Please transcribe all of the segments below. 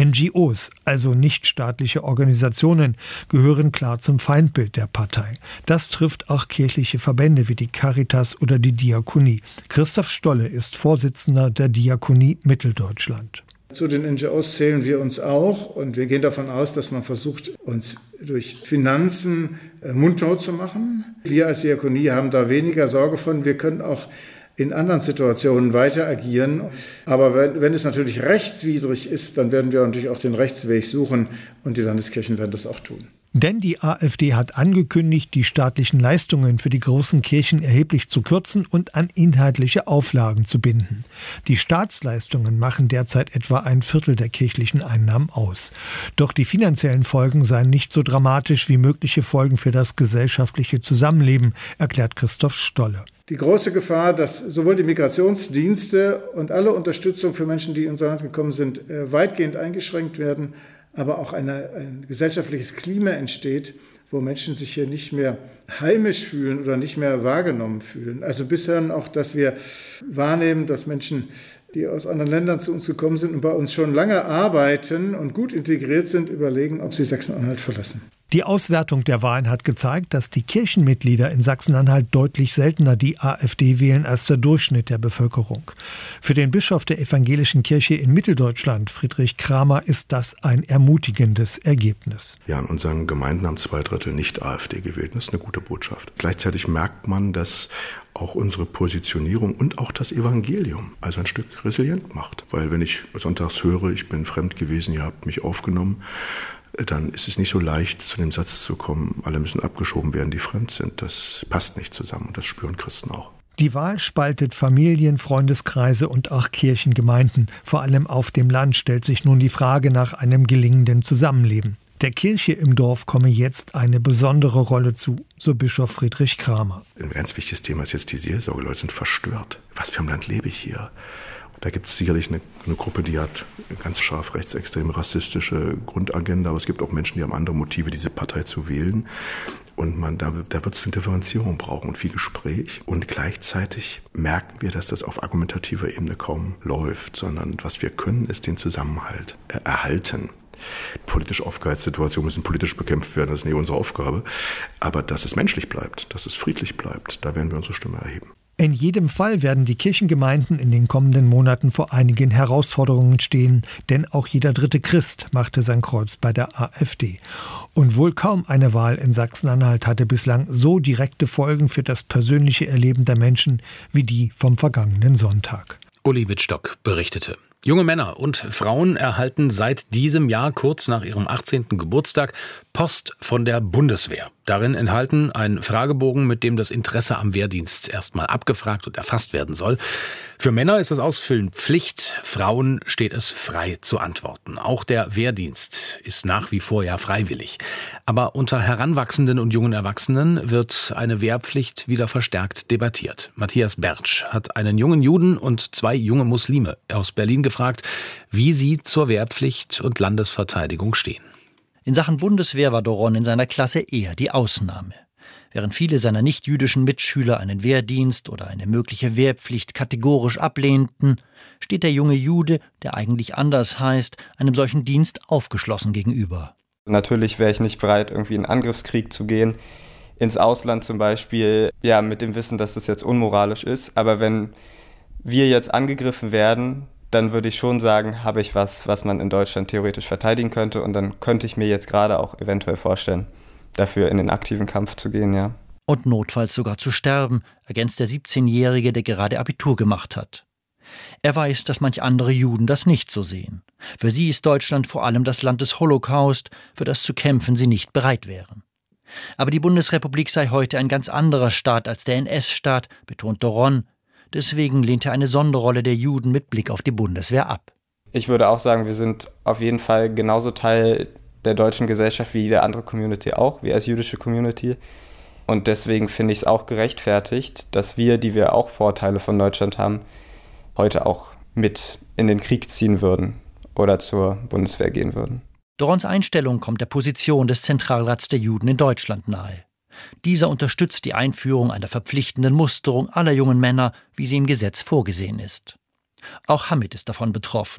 NGOs, also nichtstaatliche Organisationen, gehören klar zum Feindbild der Partei. Das trifft auch kirchliche Verbände wie die Caritas oder die Diakonie. Christoph Stolle ist Vorsitzender der Diakonie Mitteldeutschland. Zu den NGOs zählen wir uns auch und wir gehen davon aus, dass man versucht, uns durch Finanzen mundtot zu machen. Wir als Diakonie haben da weniger Sorge von. Wir können auch in anderen Situationen weiter agieren. Aber wenn es natürlich rechtswidrig ist, dann werden wir natürlich auch den Rechtsweg suchen und die Landeskirchen werden das auch tun. Denn die AfD hat angekündigt, die staatlichen Leistungen für die großen Kirchen erheblich zu kürzen und an inhaltliche Auflagen zu binden. Die Staatsleistungen machen derzeit etwa 1/4 der kirchlichen Einnahmen aus. Doch die finanziellen Folgen seien nicht so dramatisch wie mögliche Folgen für das gesellschaftliche Zusammenleben, erklärt Christoph Stolle. Die große Gefahr, dass sowohl die Migrationsdienste und alle Unterstützung für Menschen, die in unser Land gekommen sind, weitgehend eingeschränkt werden, aber auch ein gesellschaftliches Klima entsteht, wo Menschen sich hier nicht mehr heimisch fühlen oder nicht mehr wahrgenommen fühlen. Also bisher auch, dass wir wahrnehmen, dass Menschen, die aus anderen Ländern zu uns gekommen sind und bei uns schon lange arbeiten und gut integriert sind, überlegen, ob sie Sachsen-Anhalt verlassen. Die Auswertung der Wahlen hat gezeigt, dass die Kirchenmitglieder in Sachsen-Anhalt deutlich seltener die AfD wählen als der Durchschnitt der Bevölkerung. Für den Bischof der Evangelischen Kirche in Mitteldeutschland, Friedrich Kramer, ist das ein ermutigendes Ergebnis. Ja, in unseren Gemeinden haben 2/3 nicht AfD gewählt. Das ist eine gute Botschaft. Gleichzeitig merkt man, dass auch unsere Positionierung und auch das Evangelium also ein Stück resilient macht. Weil wenn ich sonntags höre, ich bin fremd gewesen, ihr habt mich aufgenommen, dann ist es nicht so leicht, zu dem Satz zu kommen, alle müssen abgeschoben werden, die fremd sind. Das passt nicht zusammen und das spüren Christen auch. Die Wahl spaltet Familien, Freundeskreise und auch Kirchengemeinden. Vor allem auf dem Land stellt sich nun die Frage nach einem gelingenden Zusammenleben. Der Kirche im Dorf komme jetzt eine besondere Rolle zu, so Bischof Friedrich Kramer. Ein ganz wichtiges Thema ist jetzt die Seelsorge. Leute sind verstört. Was für ein Land lebe ich hier? Da gibt es sicherlich eine Gruppe, die hat ganz scharf rechtsextreme, rassistische Grundagenda, aber es gibt auch Menschen, die haben andere Motive, diese Partei zu wählen. Und da wird es eine Differenzierung brauchen und viel Gespräch. Und gleichzeitig merken wir, dass das auf argumentativer Ebene kaum läuft, sondern was wir können, ist den Zusammenhalt erhalten. Politische Aufgeheizsituationen müssen politisch bekämpft werden, das ist nicht unsere Aufgabe. Aber dass es menschlich bleibt, dass es friedlich bleibt, da werden wir unsere Stimme erheben. In jedem Fall werden die Kirchengemeinden in den kommenden Monaten vor einigen Herausforderungen stehen, denn auch jeder 3. Christ machte sein Kreuz bei der AfD. Und wohl kaum eine Wahl in Sachsen-Anhalt hatte bislang so direkte Folgen für das persönliche Erleben der Menschen wie die vom vergangenen Sonntag. Uli Wittstock berichtete. Junge Männer und Frauen erhalten seit diesem Jahr kurz nach ihrem 18. Geburtstag Post von der Bundeswehr. Darin enthalten ein Fragebogen, mit dem das Interesse am Wehrdienst erstmal abgefragt und erfasst werden soll. Für Männer ist das Ausfüllen Pflicht, Frauen steht es frei zu antworten. Auch der Wehrdienst ist nach wie vor ja freiwillig. Aber unter Heranwachsenden und jungen Erwachsenen wird eine Wehrpflicht wieder verstärkt debattiert. Matthias Bertsch hat einen jungen Juden und 2 junge Muslime aus Berlin gefragt, wie sie zur Wehrpflicht und Landesverteidigung stehen. In Sachen Bundeswehr war Doron in seiner Klasse eher die Ausnahme. Während viele seiner nicht-jüdischen Mitschüler einen Wehrdienst oder eine mögliche Wehrpflicht kategorisch ablehnten, steht der junge Jude, der eigentlich anders heißt, einem solchen Dienst aufgeschlossen gegenüber. Natürlich wäre ich nicht bereit, irgendwie in einen Angriffskrieg zu gehen, ins Ausland zum Beispiel, ja, mit dem Wissen, dass das jetzt unmoralisch ist. Aber wenn wir jetzt angegriffen werden, dann würde ich schon sagen, habe ich was man in Deutschland theoretisch verteidigen könnte. Und dann könnte ich mir jetzt gerade auch eventuell vorstellen, dafür in den aktiven Kampf zu gehen, ja. Und notfalls sogar zu sterben, ergänzt der 17-Jährige, der gerade Abitur gemacht hat. Er weiß, dass manch andere Juden das nicht so sehen. Für sie ist Deutschland vor allem das Land des Holocaust, für das zu kämpfen sie nicht bereit wären. Aber die Bundesrepublik sei heute ein ganz anderer Staat als der NS-Staat, betont Doron. Deswegen lehnt er eine Sonderrolle der Juden mit Blick auf die Bundeswehr ab. Ich würde auch sagen, wir sind auf jeden Fall genauso Teil der deutschen Gesellschaft wie jede andere Community auch, wir als jüdische Community. Und deswegen finde ich es auch gerechtfertigt, dass wir, die wir auch Vorteile von Deutschland haben, heute auch mit in den Krieg ziehen würden oder zur Bundeswehr gehen würden. Dorons Einstellung kommt der Position des Zentralrats der Juden in Deutschland nahe. Dieser unterstützt die Einführung einer verpflichtenden Musterung aller jungen Männer, wie sie im Gesetz vorgesehen ist. Auch Hamid ist davon betroffen.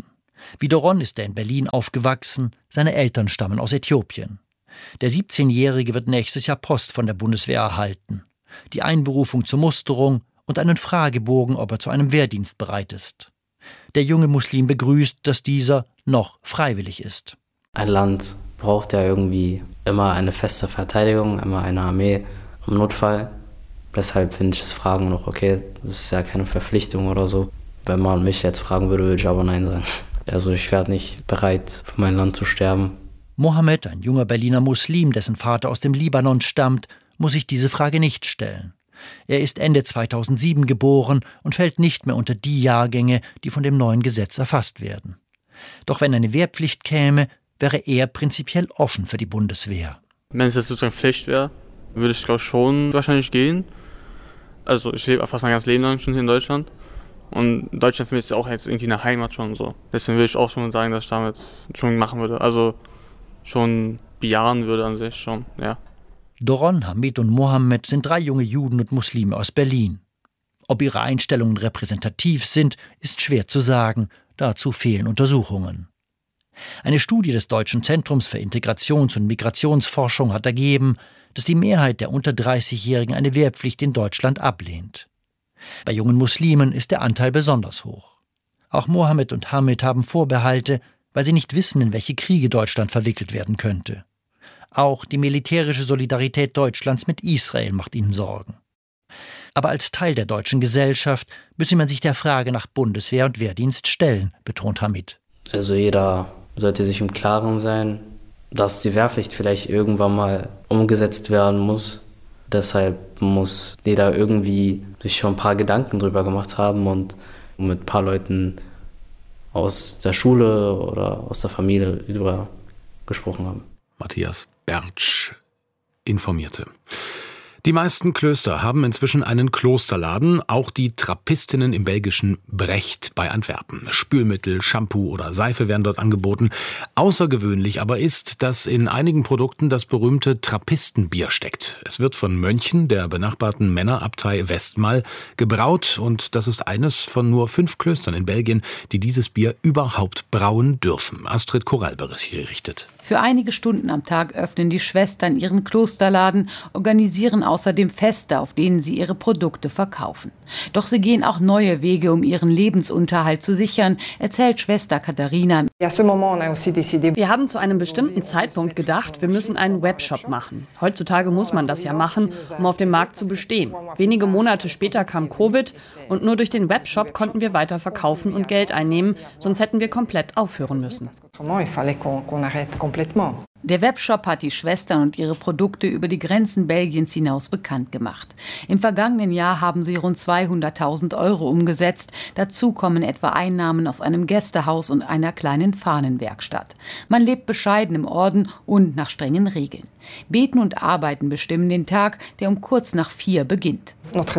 Wie Doron ist er in Berlin aufgewachsen, seine Eltern stammen aus Äthiopien. Der 17-Jährige wird nächstes Jahr Post von der Bundeswehr erhalten. Die Einberufung zur Musterung und einen Fragebogen, ob er zu einem Wehrdienst bereit ist. Der junge Muslim begrüßt, dass dieser noch freiwillig ist. Ein Land braucht ja irgendwie immer eine feste Verteidigung, immer eine Armee im Notfall. Deshalb finde ich das Fragen noch okay, das ist ja keine Verpflichtung oder so. Wenn man mich jetzt fragen würde, würde ich aber nein sagen. Also ich werde nicht bereit, für mein Land zu sterben. Mohammed, ein junger Berliner Muslim, dessen Vater aus dem Libanon stammt, muss sich diese Frage nicht stellen. Er ist Ende 2007 geboren und fällt nicht mehr unter die Jahrgänge, die von dem neuen Gesetz erfasst werden. Doch wenn eine Wehrpflicht käme, wäre er prinzipiell offen für die Bundeswehr. Wenn es jetzt sozusagen Pflicht wäre, würde ich glaube schon wahrscheinlich gehen. Also ich lebe fast mein ganzes Leben lang schon hier in Deutschland. Und Deutschland für mich ist ja auch jetzt irgendwie eine Heimat schon so. Deswegen würde ich auch schon sagen, dass ich damit schon machen würde. Also schon bejahen würde an sich schon, ja. Doron, Hamid und Mohammed sind 3 junge Juden und Muslime aus Berlin. Ob ihre Einstellungen repräsentativ sind, ist schwer zu sagen. Dazu fehlen Untersuchungen. Eine Studie des Deutschen Zentrums für Integrations- und Migrationsforschung hat ergeben, dass die Mehrheit der unter 30-Jährigen eine Wehrpflicht in Deutschland ablehnt. Bei jungen Muslimen ist der Anteil besonders hoch. Auch Mohammed und Hamid haben Vorbehalte, weil sie nicht wissen, in welche Kriege Deutschland verwickelt werden könnte. Auch die militärische Solidarität Deutschlands mit Israel macht ihnen Sorgen. Aber als Teil der deutschen Gesellschaft müsse man sich der Frage nach Bundeswehr und Wehrdienst stellen, betont Hamid. Also jeder sollte sich im Klaren sein, dass die Wehrpflicht vielleicht irgendwann mal umgesetzt werden muss. Deshalb muss jeder irgendwie sich schon ein paar Gedanken drüber gemacht haben und mit ein paar Leuten aus der Schule oder aus der Familie darüber gesprochen haben. Matthias Bertsch informierte. Die meisten Klöster haben inzwischen einen Klosterladen, auch die Trappistinnen im belgischen Brecht bei Antwerpen. Spülmittel, Shampoo oder Seife werden dort angeboten. Außergewöhnlich aber ist, dass in einigen Produkten das berühmte Trappistenbier steckt. Es wird von Mönchen der benachbarten Männerabtei Westmal gebraut und das ist eines von nur 5 Klöstern in Belgien, die dieses Bier überhaupt brauen dürfen. Astrid Korall berichtet. Für einige Stunden am Tag öffnen die Schwestern ihren Klosterladen, organisieren außerdem Feste, auf denen sie ihre Produkte verkaufen. Doch sie gehen auch neue Wege, um ihren Lebensunterhalt zu sichern, erzählt Schwester Katharina. Wir haben zu einem bestimmten Zeitpunkt gedacht, wir müssen einen Webshop machen. Heutzutage muss man das ja machen, um auf dem Markt zu bestehen. Wenige Monate später kam Covid und nur durch den Webshop konnten wir weiter verkaufen und Geld einnehmen, sonst hätten wir komplett aufhören müssen. Der Webshop hat die Schwestern und ihre Produkte über die Grenzen Belgiens hinaus bekannt gemacht. Im vergangenen Jahr haben sie rund 200.000 € umgesetzt. Dazu kommen etwa Einnahmen aus einem Gästehaus und einer kleinen Fahnenwerkstatt. Man lebt bescheiden im Orden und nach strengen Regeln. Beten und Arbeiten bestimmen den Tag, der um kurz nach 4 beginnt.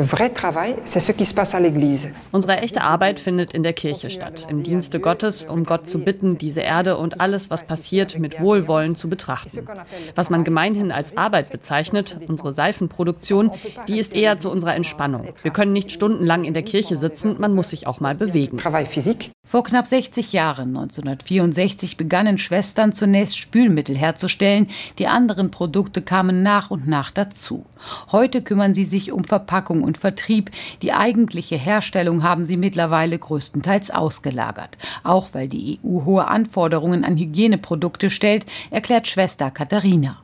Unsere echte Arbeit findet in der Kirche statt, im Dienste Gottes, um Gott zu bitten, diese Erde und alles, was passiert, mit Wohlwollen zu betrachten. Was man gemeinhin als Arbeit bezeichnet, unsere Seifenproduktion, die ist eher zu unserer Entspannung. Wir können nicht stundenlang in der Kirche sitzen, man muss sich auch mal bewegen. Vor knapp 60 Jahren, 1964, begannen Schwestern zunächst Spülmittel herzustellen. Die anderen Produkte kamen nach und nach dazu. Heute kümmern sie sich um Verpackung und Vertrieb. Die eigentliche Herstellung haben sie mittlerweile größtenteils ausgelagert. Auch weil die EU hohe Anforderungen an Hygieneprodukte stellt, erklärt Schwester Katharina.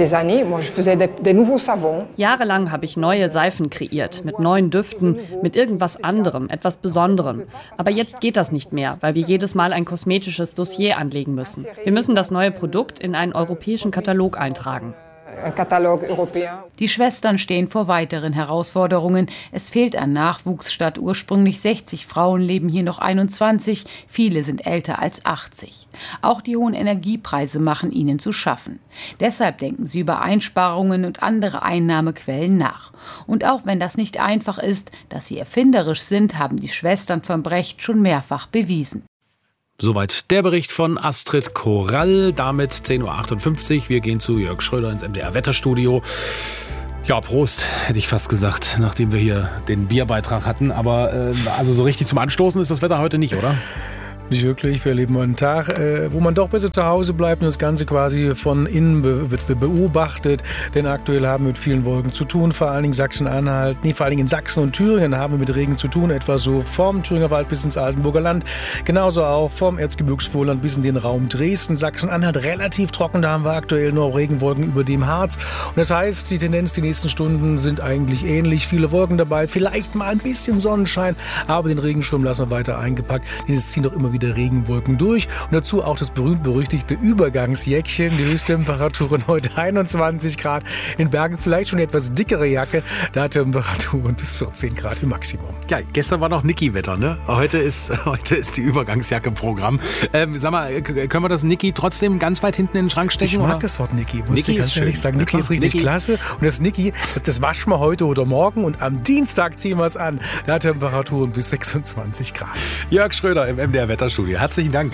Jahrelang habe ich neue Seifen kreiert, mit neuen Düften, mit irgendwas anderem, etwas Besonderem. Aber jetzt geht das nicht mehr, weil wir jedes Mal ein kosmetisches Dossier anlegen müssen. Wir müssen das neue Produkt in einen europäischen Katalog eintragen. Die Schwestern stehen vor weiteren Herausforderungen. Es fehlt an Nachwuchs. Statt ursprünglich 60 Frauen leben hier noch 21. Viele sind älter als 80. Auch die hohen Energiepreise machen ihnen zu schaffen. Deshalb denken sie über Einsparungen und andere Einnahmequellen nach. Und auch wenn das nicht einfach ist, dass sie erfinderisch sind, haben die Schwestern von Brecht schon mehrfach bewiesen. Soweit der Bericht von Astrid Korall, damit 10.58 Uhr. Wir gehen zu Jörg Schröder ins MDR-Wetterstudio. Ja, Prost, hätte ich fast gesagt, nachdem wir hier den Bierbeitrag hatten. Aber also so richtig zum Anstoßen ist das Wetter heute nicht, oder? Nicht wirklich. Wir erleben einen Tag, wo man doch besser zu Hause bleibt und das Ganze quasi von innen wird beobachtet. Denn aktuell haben wir mit vielen Wolken zu tun, vor allen Dingen Sachsen-Anhalt, vor allen Dingen in Sachsen und Thüringen haben wir mit Regen zu tun, etwa so vom Thüringer Wald bis ins Altenburger Land. Genauso auch vom Erzgebirgsvorland bis in den Raum Dresden. Sachsen-Anhalt relativ trocken, da haben wir aktuell nur Regenwolken über dem Harz. Und das heißt, die Tendenz, die nächsten Stunden sind eigentlich ähnlich. Viele Wolken dabei, vielleicht mal ein bisschen Sonnenschein, aber den Regenschirm lassen wir weiter eingepackt. Dieses ziehen doch immer wieder Regenwolken durch und dazu auch das berühmt-berüchtigte Übergangsjäckchen. Die Höchsttemperaturen heute 21 Grad. In Bergen vielleicht schon eine etwas dickere Jacke. Da Temperaturen bis 14 Grad im Maximum. Ja, gestern war noch Niki-Wetter, ne? Heute ist die Übergangsjacke Programm. Sag mal, können wir das Niki trotzdem ganz weit hinten in den Schrank stecken? Ich mag oder? Das Wort Niki, muss Niki ich ganz ehrlich sagen. Niki ist richtig klasse. Und das Niki, das waschen wir heute oder morgen und am Dienstag ziehen wir es an. Da Temperaturen bis 26 Grad. Jörg Schröder im MDR Wetterstudio. Herzlichen Dank.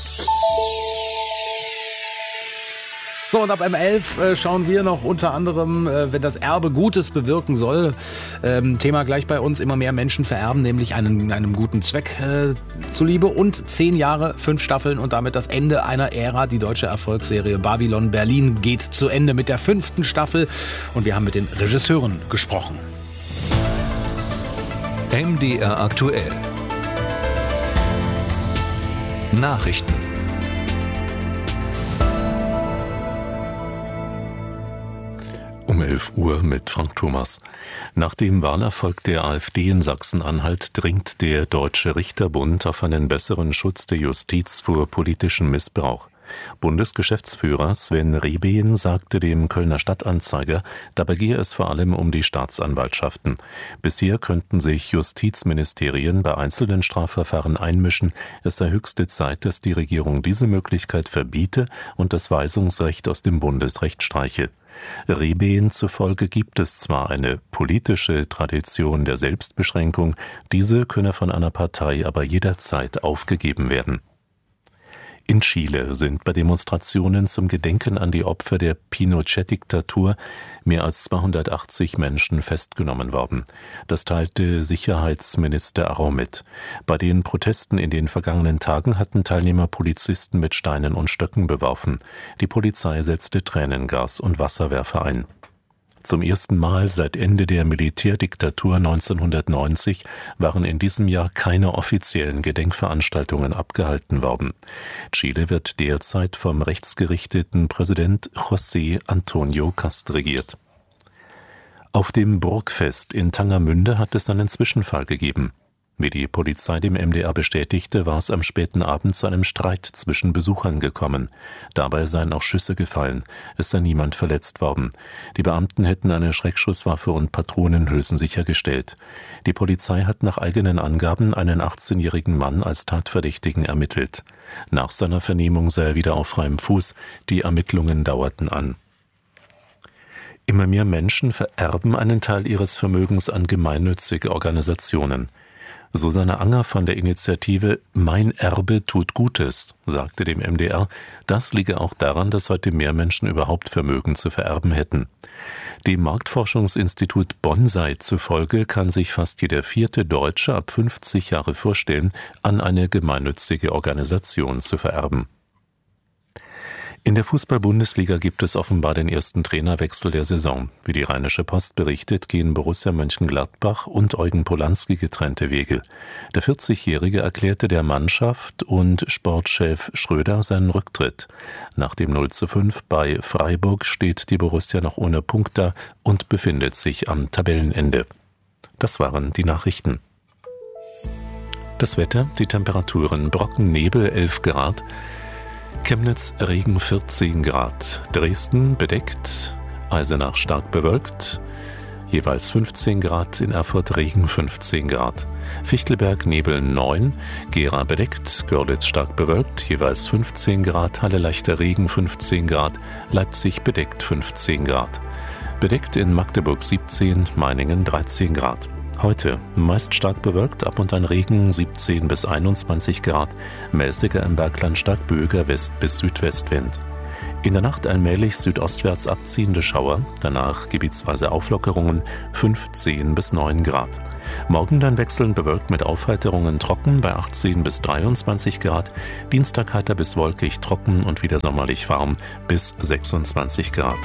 So, und ab M11 schauen wir noch unter anderem, wenn das Erbe Gutes bewirken soll. Thema gleich bei uns, immer mehr Menschen vererben, nämlich einem guten Zweck zuliebe. Und 10 Jahre, 5 Staffeln und damit das Ende einer Ära. Die deutsche Erfolgsserie Babylon Berlin geht zu Ende mit der 5. Staffel. Und wir haben mit den Regisseuren gesprochen. MDR aktuell. Nachrichten. Um 11 Uhr mit Frank Thomas. Nach dem Wahlerfolg der AfD in Sachsen-Anhalt dringt der Deutsche Richterbund auf einen besseren Schutz der Justiz vor politischem Missbrauch. Bundesgeschäftsführer Sven Rebehn sagte dem Kölner Stadtanzeiger, dabei gehe es vor allem um die Staatsanwaltschaften. Bisher könnten sich Justizministerien bei einzelnen Strafverfahren einmischen. Es sei höchste Zeit, dass die Regierung diese Möglichkeit verbiete und das Weisungsrecht aus dem Bundesrecht streiche. Rebehn zufolge gibt es zwar eine politische Tradition der Selbstbeschränkung, diese könne von einer Partei aber jederzeit aufgegeben werden. In Chile sind bei Demonstrationen zum Gedenken an die Opfer der Pinochet-Diktatur mehr als 280 Menschen festgenommen worden. Das teilte Sicherheitsminister Arrau mit. Bei den Protesten in den vergangenen Tagen hatten Teilnehmer Polizisten mit Steinen und Stöcken beworfen. Die Polizei setzte Tränengas und Wasserwerfer ein. Zum ersten Mal seit Ende der Militärdiktatur 1990 waren in diesem Jahr keine offiziellen Gedenkveranstaltungen abgehalten worden. Chile wird derzeit vom rechtsgerichteten Präsident José Antonio Cast regiert. Auf dem Burgfest in Tangermünde hat es einen Zwischenfall gegeben. Wie die Polizei dem MDR bestätigte, war es am späten Abend zu einem Streit zwischen Besuchern gekommen. Dabei seien auch Schüsse gefallen. Es sei niemand verletzt worden. Die Beamten hätten eine Schreckschusswaffe und Patronenhülsen sichergestellt. Die Polizei hat nach eigenen Angaben einen 18-jährigen Mann als Tatverdächtigen ermittelt. Nach seiner Vernehmung sei er wieder auf freiem Fuß. Die Ermittlungen dauerten an. Immer mehr Menschen vererben einen Teil ihres Vermögens an gemeinnützige Organisationen. Susanne Anger von der Initiative Mein Erbe tut Gutes sagte dem MDR, das liege auch daran, dass heute mehr Menschen überhaupt Vermögen zu vererben hätten. Dem Marktforschungsinstitut Bonsai zufolge kann sich fast jeder 4. Deutsche ab 50 Jahre vorstellen, an eine gemeinnützige Organisation zu vererben. In der Fußball-Bundesliga gibt es offenbar den ersten Trainerwechsel der Saison. Wie die Rheinische Post berichtet, gehen Borussia Mönchengladbach und Eugen Polanski getrennte Wege. Der 40-Jährige erklärte der Mannschaft und Sportchef Schröder seinen Rücktritt. Nach dem 0:5 bei Freiburg steht die Borussia noch ohne Punkt da und befindet sich am Tabellenende. Das waren die Nachrichten. Das Wetter, die Temperaturen: Brocken, Nebel 11 Grad, Chemnitz Regen 14 Grad, Dresden bedeckt, Eisenach stark bewölkt, jeweils 15 Grad, in Erfurt Regen 15 Grad, Fichtelberg Nebel 9, Gera bedeckt, Görlitz stark bewölkt, jeweils 15 Grad, Halle leichter Regen 15 Grad, Leipzig bedeckt 15 Grad, bedeckt in Magdeburg 17, Meiningen 13 Grad. Heute meist stark bewölkt, ab und an Regen 17 bis 21 Grad, mäßiger im Bergland stark böiger West- bis Südwestwind. In der Nacht allmählich südostwärts abziehende Schauer, danach gebietsweise Auflockerungen, 15 bis 9 Grad. Morgen dann wechselnd bewölkt mit Aufheiterungen trocken bei 18 bis 23 Grad, Dienstag heiter bis wolkig trocken und wieder sommerlich warm bis 26 Grad.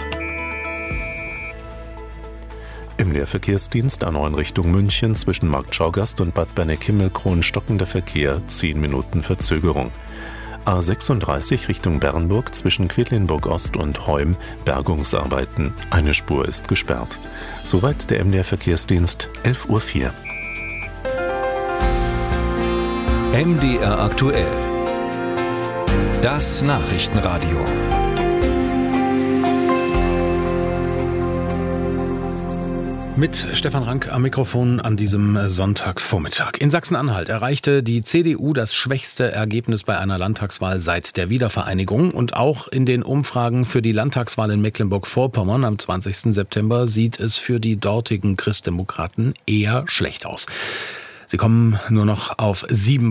Im Leerverkehrsdienst A9 Richtung München zwischen Marktschaugasst und Bad Berneck-Himmelkron stockender Verkehr, 10 Minuten Verzögerung. A36 Richtung Bernburg zwischen Quedlinburg-Ost und Heum, Bergungsarbeiten. Eine Spur ist gesperrt. Soweit der MDR-Verkehrsdienst, 11:04 Uhr. MDR aktuell. Das Nachrichtenradio. Mit Stefan Rank am Mikrofon an diesem Sonntagvormittag. In Sachsen-Anhalt erreichte die CDU das schwächste Ergebnis bei einer Landtagswahl seit der Wiedervereinigung. Und auch in den Umfragen für die Landtagswahl in Mecklenburg-Vorpommern am 20. September sieht es für die dortigen Christdemokraten eher schlecht aus. Sie kommen nur noch auf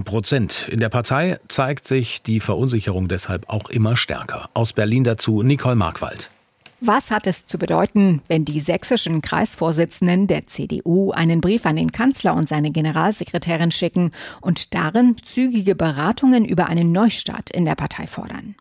7%. In der Partei zeigt sich die Verunsicherung deshalb auch immer stärker. Aus Berlin dazu Nicole Markwald. Was hat es zu bedeuten, wenn die sächsischen Kreisvorsitzenden der CDU einen Brief an den Kanzler und seine Generalsekretärin schicken und darin zügige Beratungen über einen Neustart in der Partei fordern?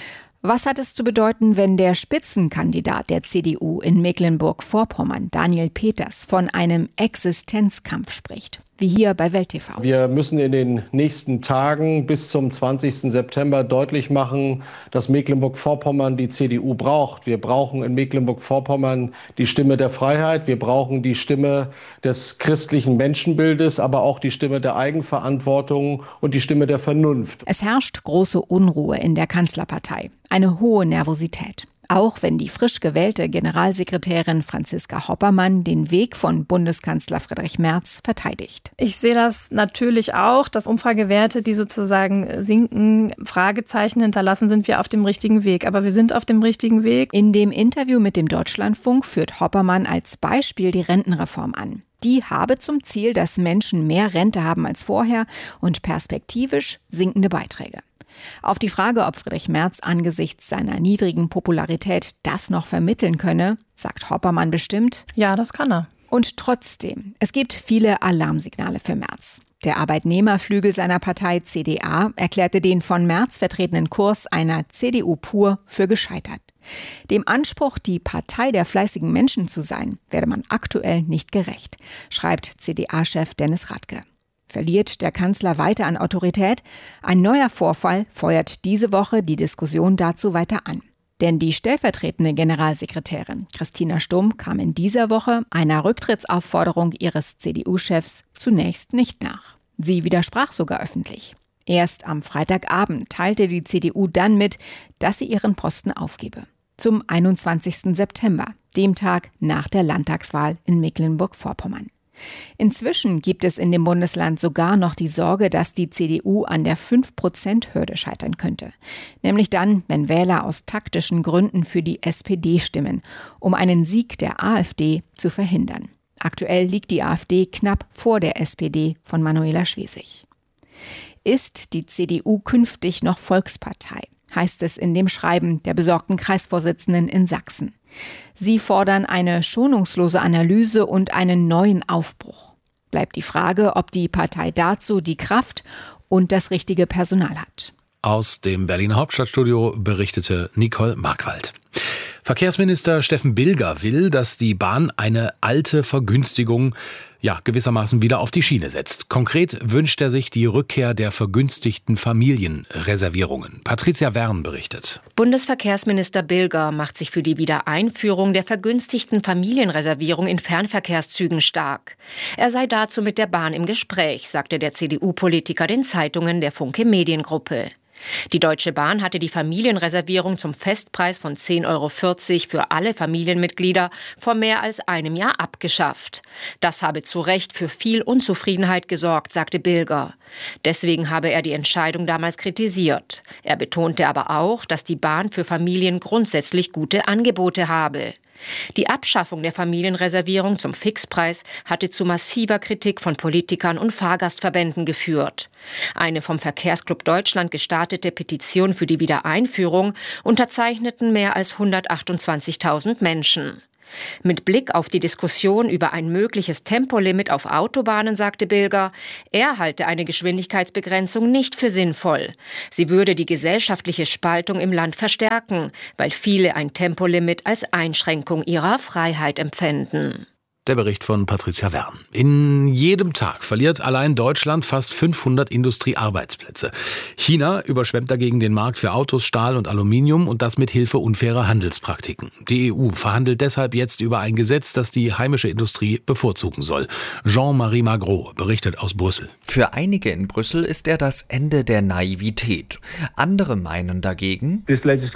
Was hat es zu bedeuten, wenn der Spitzenkandidat der CDU in Mecklenburg-Vorpommern, Daniel Peters, von einem Existenzkampf spricht? Wie hier bei Welt TV. Wir müssen in den nächsten Tagen bis zum 20. September deutlich machen, dass Mecklenburg-Vorpommern die CDU braucht. Wir brauchen in Mecklenburg-Vorpommern die Stimme der Freiheit. Wir brauchen die Stimme des christlichen Menschenbildes, aber auch die Stimme der Eigenverantwortung und die Stimme der Vernunft. Es herrscht große Unruhe in der Kanzlerpartei. Eine hohe Nervosität. Auch wenn die frisch gewählte Generalsekretärin Franziska Hoppermann den Weg von Bundeskanzler Friedrich Merz verteidigt. Ich sehe das natürlich auch, dass Umfragewerte, die sozusagen sinken, Fragezeichen hinterlassen, sind wir auf dem richtigen Weg. Aber wir sind auf dem richtigen Weg. In dem Interview mit dem Deutschlandfunk führt Hoppermann als Beispiel die Rentenreform an. Die habe zum Ziel, dass Menschen mehr Rente haben als vorher und perspektivisch sinkende Beiträge. Auf die Frage, ob Friedrich Merz angesichts seiner niedrigen Popularität das noch vermitteln könne, sagt Hoppermann bestimmt: Ja, das kann er. Und trotzdem, es gibt viele Alarmsignale für Merz. Der Arbeitnehmerflügel seiner Partei CDA erklärte den von Merz vertretenen Kurs einer CDU pur für gescheitert. Dem Anspruch, die Partei der fleißigen Menschen zu sein, werde man aktuell nicht gerecht, schreibt CDA-Chef Dennis Radke. Verliert der Kanzler weiter an Autorität? Ein neuer Vorfall feuert diese Woche die Diskussion dazu weiter an. Denn die stellvertretende Generalsekretärin Christina Stumm kam in dieser Woche einer Rücktrittsaufforderung ihres CDU-Chefs zunächst nicht nach. Sie widersprach sogar öffentlich. Erst am Freitagabend teilte die CDU dann mit, dass sie ihren Posten aufgebe. Zum 21. September, dem Tag nach der Landtagswahl in Mecklenburg-Vorpommern. Inzwischen gibt es in dem Bundesland sogar noch die Sorge, dass die CDU an der 5%-Hürde scheitern könnte. Nämlich dann, wenn Wähler aus taktischen Gründen für die SPD stimmen, um einen Sieg der AfD zu verhindern. Aktuell liegt die AfD knapp vor der SPD von Manuela Schwesig. Ist die CDU künftig noch Volkspartei? Heißt es in dem Schreiben der besorgten Kreisvorsitzenden in Sachsen. Sie fordern eine schonungslose Analyse und einen neuen Aufbruch. Bleibt die Frage, ob die Partei dazu die Kraft und das richtige Personal hat. Aus dem Berliner Hauptstadtstudio berichtete Nicole Markwald. Verkehrsminister Steffen Bilger will, dass die Bahn eine alte Vergünstigung gewissermaßen wieder auf die Schiene setzt. Konkret wünscht er sich die Rückkehr der vergünstigten Familienreservierungen. Patricia Wern berichtet. Bundesverkehrsminister Bilger macht sich für die Wiedereinführung der vergünstigten Familienreservierung in Fernverkehrszügen stark. Er sei dazu mit der Bahn im Gespräch, sagte der CDU-Politiker den Zeitungen der Funke Mediengruppe. Die Deutsche Bahn hatte die Familienreservierung zum Festpreis von 10,40 € für alle Familienmitglieder vor mehr als einem Jahr abgeschafft. Das habe zu Recht für viel Unzufriedenheit gesorgt, sagte Bilger. Deswegen habe er die Entscheidung damals kritisiert. Er betonte aber auch, dass die Bahn für Familien grundsätzlich gute Angebote habe. Die Abschaffung der Familienreservierung zum Fixpreis hatte zu massiver Kritik von Politikern und Fahrgastverbänden geführt. Eine vom Verkehrsclub Deutschland gestartete Petition für die Wiedereinführung unterzeichneten mehr als 128.000 Menschen. Mit Blick auf die Diskussion über ein mögliches Tempolimit auf Autobahnen sagte Bilger, er halte eine Geschwindigkeitsbegrenzung nicht für sinnvoll. Sie würde die gesellschaftliche Spaltung im Land verstärken, weil viele ein Tempolimit als Einschränkung ihrer Freiheit empfänden. Der Bericht von Patricia Wern. In jedem Tag verliert allein Deutschland fast 500 Industriearbeitsplätze. China überschwemmt dagegen den Markt für Autos, Stahl und Aluminium und das mit Hilfe unfairer Handelspraktiken. Die EU verhandelt deshalb jetzt über ein Gesetz, das die heimische Industrie bevorzugen soll. Jean-Marie Magro berichtet aus Brüssel. Für einige in Brüssel ist er das Ende der Naivität. Andere meinen dagegen,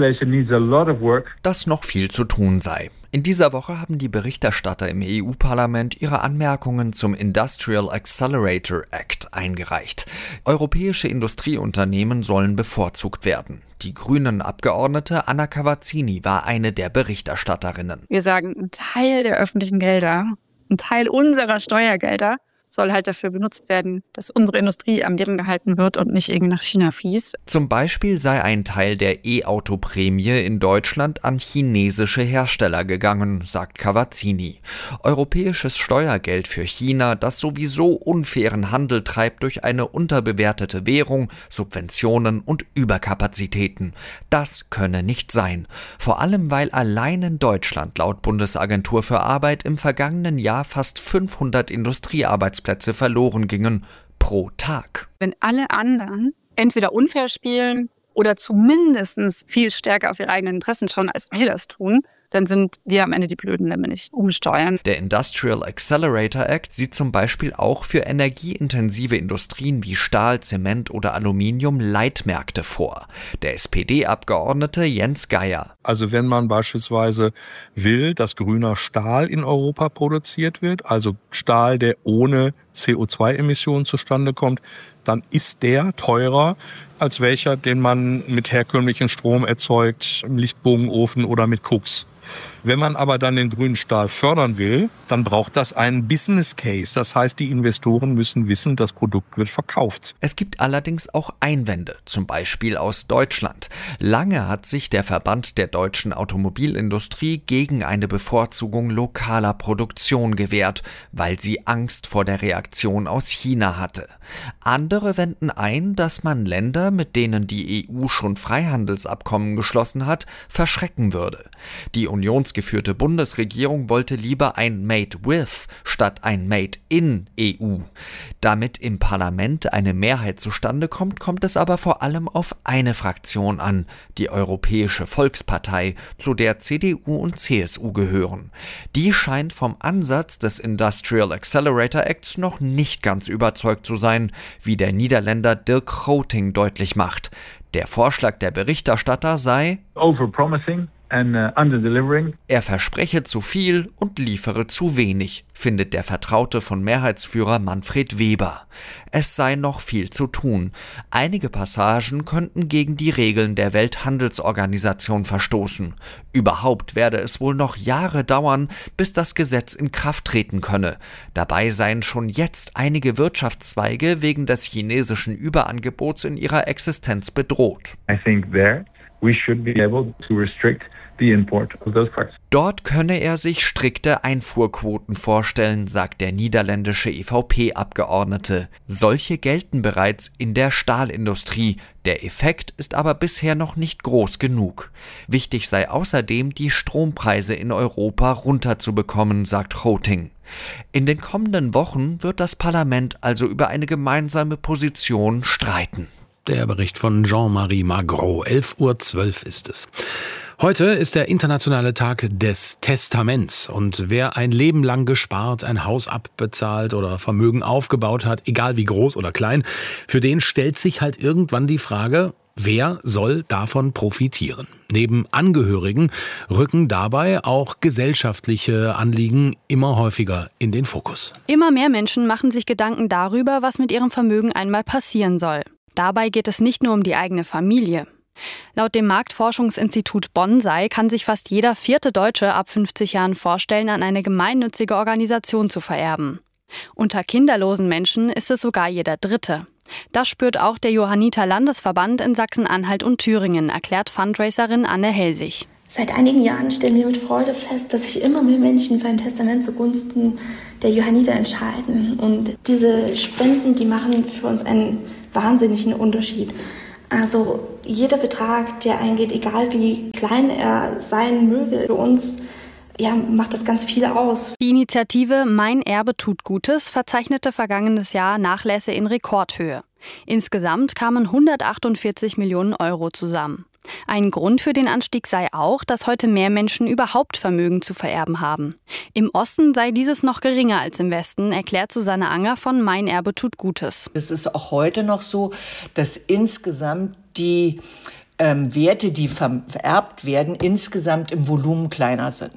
dass noch viel zu tun sei. In dieser Woche haben die Berichterstatter im EU-Parlament ihre Anmerkungen zum Industrial Accelerator Act eingereicht. Europäische Industrieunternehmen sollen bevorzugt werden. Die grünen Abgeordnete Anna Cavazzini war eine der Berichterstatterinnen. Wir sagen, ein Teil der öffentlichen Gelder, ein Teil unserer Steuergelder soll halt dafür benutzt werden, dass unsere Industrie am Leben gehalten wird und nicht irgendwie nach China fließt. Zum Beispiel sei ein Teil der E-Auto-Prämie in Deutschland an chinesische Hersteller gegangen, sagt Cavazzini. Europäisches Steuergeld für China, das sowieso unfairen Handel treibt durch eine unterbewertete Währung, Subventionen und Überkapazitäten. Das könne nicht sein. Vor allem, weil allein in Deutschland laut Bundesagentur für Arbeit im vergangenen Jahr fast 500 Industriearbeitsplätze verloren gingen pro Tag. Wenn alle anderen entweder unfair spielen oder zumindest viel stärker auf ihre eigenen Interessen schauen, als wir das tun, dann sind wir am Ende die Blöden, wenn wir nicht umsteuern. Der Industrial Accelerator Act sieht zum Beispiel auch für energieintensive Industrien wie Stahl, Zement oder Aluminium Leitmärkte vor. Der SPD-Abgeordnete Jens Geier. Also wenn man beispielsweise will, dass grüner Stahl in Europa produziert wird, also Stahl, der ohne CO2-Emissionen zustande kommt, dann ist der teurer als welcher, den man mit herkömmlichem Strom erzeugt, im Lichtbogenofen oder mit Koks. Wenn man aber dann den grünen Stahl fördern will, dann braucht das einen Business Case. Das heißt, die Investoren müssen wissen, das Produkt wird verkauft. Es gibt allerdings auch Einwände, zum Beispiel aus Deutschland. Lange hat sich der Verband der deutschen Automobilindustrie gegen eine Bevorzugung lokaler Produktion gewehrt, weil sie Angst vor der Reaktion aus China hatte. Andere wenden ein, dass man Länder, mit denen die EU schon Freihandelsabkommen geschlossen hat, verschrecken würde. Die unionsgeführte Bundesregierung wollte lieber ein Made with statt ein Made in EU. Damit im Parlament eine Mehrheit zustande kommt, kommt es aber vor allem auf eine Fraktion an, die Europäische Volkspartei, zu der CDU und CSU gehören. Die scheint vom Ansatz des Industrial Accelerator Acts noch nicht ganz überzeugt zu sein, wie der Niederländer Dirk Groting deutlich macht. Der Vorschlag der Berichterstatter sei overpromising and underdelivering. Er verspreche zu viel und liefere zu wenig, findet der Vertraute von Mehrheitsführer Manfred Weber. Es sei noch viel zu tun. Einige Passagen könnten gegen die Regeln der Welthandelsorganisation verstoßen. Überhaupt werde es wohl noch Jahre dauern, bis das Gesetz in Kraft treten könne. Dabei seien schon jetzt einige Wirtschaftszweige wegen des chinesischen Überangebots in ihrer Existenz bedroht. I think there we should be able to restrict the import of those products. Dort könne er sich strikte Einfuhrquoten vorstellen, sagt der niederländische EVP-Abgeordnete. Solche gelten bereits in der Stahlindustrie. Der Effekt ist aber bisher noch nicht groß genug. Wichtig sei außerdem, die Strompreise in Europa runterzubekommen, sagt Groting. In den kommenden Wochen wird das Parlament also über eine gemeinsame Position streiten. Der Bericht von Jean-Marie Magro. 11:12 Uhr ist es. Heute ist der internationale Tag des Testaments. Und wer ein Leben lang gespart, ein Haus abbezahlt oder Vermögen aufgebaut hat, egal wie groß oder klein, für den stellt sich halt irgendwann die Frage, wer soll davon profitieren? Neben Angehörigen rücken dabei auch gesellschaftliche Anliegen immer häufiger in den Fokus. Immer mehr Menschen machen sich Gedanken darüber, was mit ihrem Vermögen einmal passieren soll. Dabei geht es nicht nur um die eigene Familie. Laut dem Marktforschungsinstitut Bonsai kann sich fast jeder 4. Deutsche ab 50 Jahren vorstellen, an eine gemeinnützige Organisation zu vererben. Unter kinderlosen Menschen ist es sogar jeder 3. Das spürt auch der Johanniter Landesverband in Sachsen-Anhalt und Thüringen, erklärt Fundraiserin Anne Helsig. Seit einigen Jahren stellen wir mit Freude fest, dass sich immer mehr Menschen für ein Testament zugunsten der Johanniter entscheiden. Und diese Spenden, die machen für uns einen wahnsinnigen Unterschied. Also jeder Betrag, der eingeht, egal wie klein er sein möge, für uns macht das ganz viel aus. Die Initiative Mein Erbe tut Gutes verzeichnete vergangenes Jahr Nachlässe in Rekordhöhe. Insgesamt kamen 148 Millionen Euro zusammen. Ein Grund für den Anstieg sei auch, dass heute mehr Menschen überhaupt Vermögen zu vererben haben. Im Osten sei dieses noch geringer als im Westen, erklärt Susanne Anger von Mein Erbe tut Gutes. Es ist auch heute noch so, dass insgesamt die Werte, die vererbt werden, insgesamt im Volumen kleiner sind.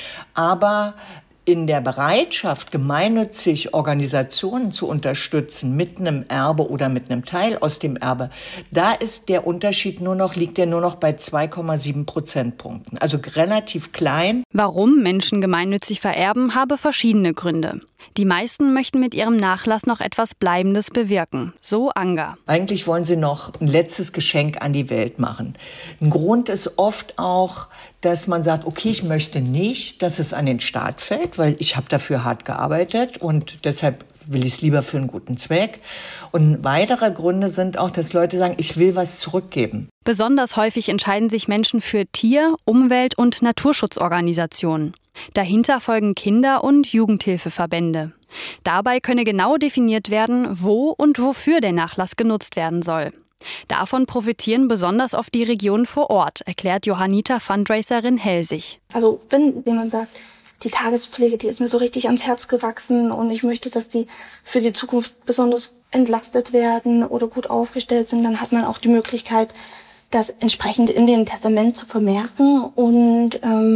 Aber in der Bereitschaft, gemeinnützig Organisationen zu unterstützen mit einem Erbe oder mit einem Teil aus dem Erbe, da ist der Unterschied liegt der nur noch bei 2,7 Prozentpunkten. Also relativ klein. Warum Menschen gemeinnützig vererben, habe verschiedene Gründe. Die meisten möchten mit ihrem Nachlass noch etwas Bleibendes bewirken, so Anger. Eigentlich wollen sie noch ein letztes Geschenk an die Welt machen. Ein Grund ist oft auch, dass man sagt, okay, ich möchte nicht, dass es an den Staat fällt, weil ich habe dafür hart gearbeitet und deshalb will ich es lieber für einen guten Zweck. Und weitere Gründe sind auch, dass Leute sagen, ich will was zurückgeben. Besonders häufig entscheiden sich Menschen für Tier-, Umwelt- und Naturschutzorganisationen. Dahinter folgen Kinder- und Jugendhilfeverbände. Dabei könne genau definiert werden, wo und wofür der Nachlass genutzt werden soll. Davon profitieren besonders oft die Regionen vor Ort, erklärt Johanniter Fundraiserin Helsig. Also wenn jemand sagt, die Tagespflege, die ist mir so richtig ans Herz gewachsen und ich möchte, dass die für die Zukunft besonders entlastet werden oder gut aufgestellt sind, dann hat man auch die Möglichkeit, das entsprechend in den Testament zu vermerken und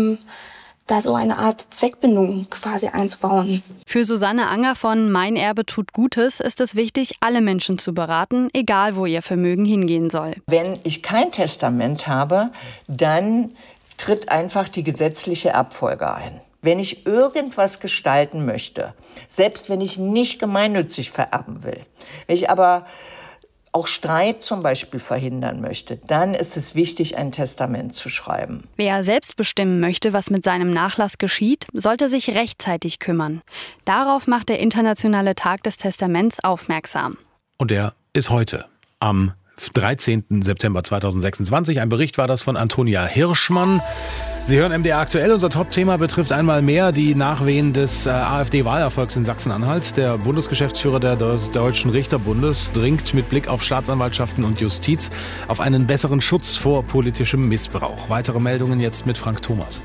da so eine Art Zweckbindung quasi einzubauen. Für Susanne Anger von Mein Erbe tut Gutes ist es wichtig, alle Menschen zu beraten, egal wo ihr Vermögen hingehen soll. Wenn ich kein Testament habe, dann tritt einfach die gesetzliche Erbfolge ein. Wenn ich irgendwas gestalten möchte, selbst wenn ich nicht gemeinnützig vererben will, wenn ich aber auch Streit zum Beispiel verhindern möchte, dann ist es wichtig, ein Testament zu schreiben. Wer selbst bestimmen möchte, was mit seinem Nachlass geschieht, sollte sich rechtzeitig kümmern. Darauf macht der Internationale Tag des Testaments aufmerksam. Und der ist heute, am 13. September 2026. Ein Bericht war das von Antonia Hirschmann. Sie hören MDR aktuell. Unser Top-Thema betrifft einmal mehr die Nachwehen des AfD-Wahlerfolgs in Sachsen-Anhalt. Der Bundesgeschäftsführer des Deutschen Richterbundes dringt mit Blick auf Staatsanwaltschaften und Justiz auf einen besseren Schutz vor politischem Missbrauch. Weitere Meldungen jetzt mit Frank Thomas.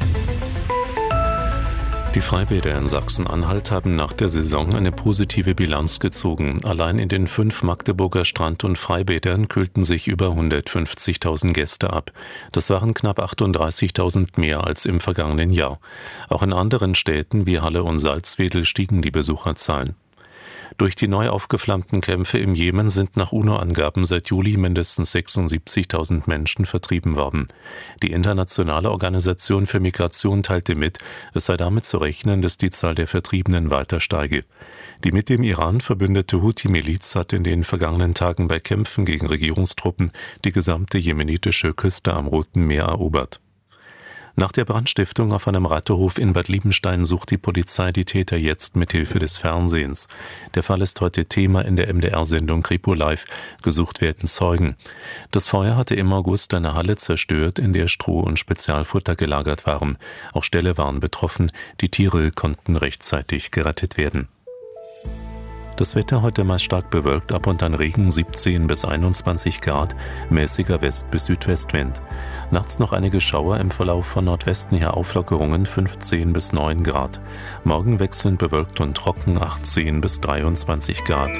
Die Freibäder in Sachsen-Anhalt haben nach der Saison eine positive Bilanz gezogen. Allein in den 5 Magdeburger Strand- und Freibädern kühlten sich über 150.000 Gäste ab. Das waren knapp 38.000 mehr als im vergangenen Jahr. Auch in anderen Städten wie Halle und Salzwedel stiegen die Besucherzahlen. Durch die neu aufgeflammten Kämpfe im Jemen sind nach UNO-Angaben seit Juli mindestens 76.000 Menschen vertrieben worden. Die Internationale Organisation für Migration teilte mit, es sei damit zu rechnen, dass die Zahl der Vertriebenen weiter steige. Die mit dem Iran verbündete Houthi-Miliz hat in den vergangenen Tagen bei Kämpfen gegen Regierungstruppen die gesamte jemenitische Küste am Roten Meer erobert. Nach der Brandstiftung auf einem Reiterhof in Bad Liebenstein sucht die Polizei die Täter jetzt mit Hilfe des Fernsehens. Der Fall ist heute Thema in der MDR-Sendung Kripo Live. Gesucht werden Zeugen. Das Feuer hatte im August eine Halle zerstört, in der Stroh und Spezialfutter gelagert waren. Auch Ställe waren betroffen. Die Tiere konnten rechtzeitig gerettet werden. Das Wetter heute meist stark bewölkt, ab und an Regen, 17 bis 21 Grad, mäßiger West- bis Südwestwind. Nachts noch einige Schauer, im Verlauf von Nordwesten her Auflockerungen, 15 bis 9 Grad. Morgen wechselnd bewölkt und trocken, 18 bis 23 Grad.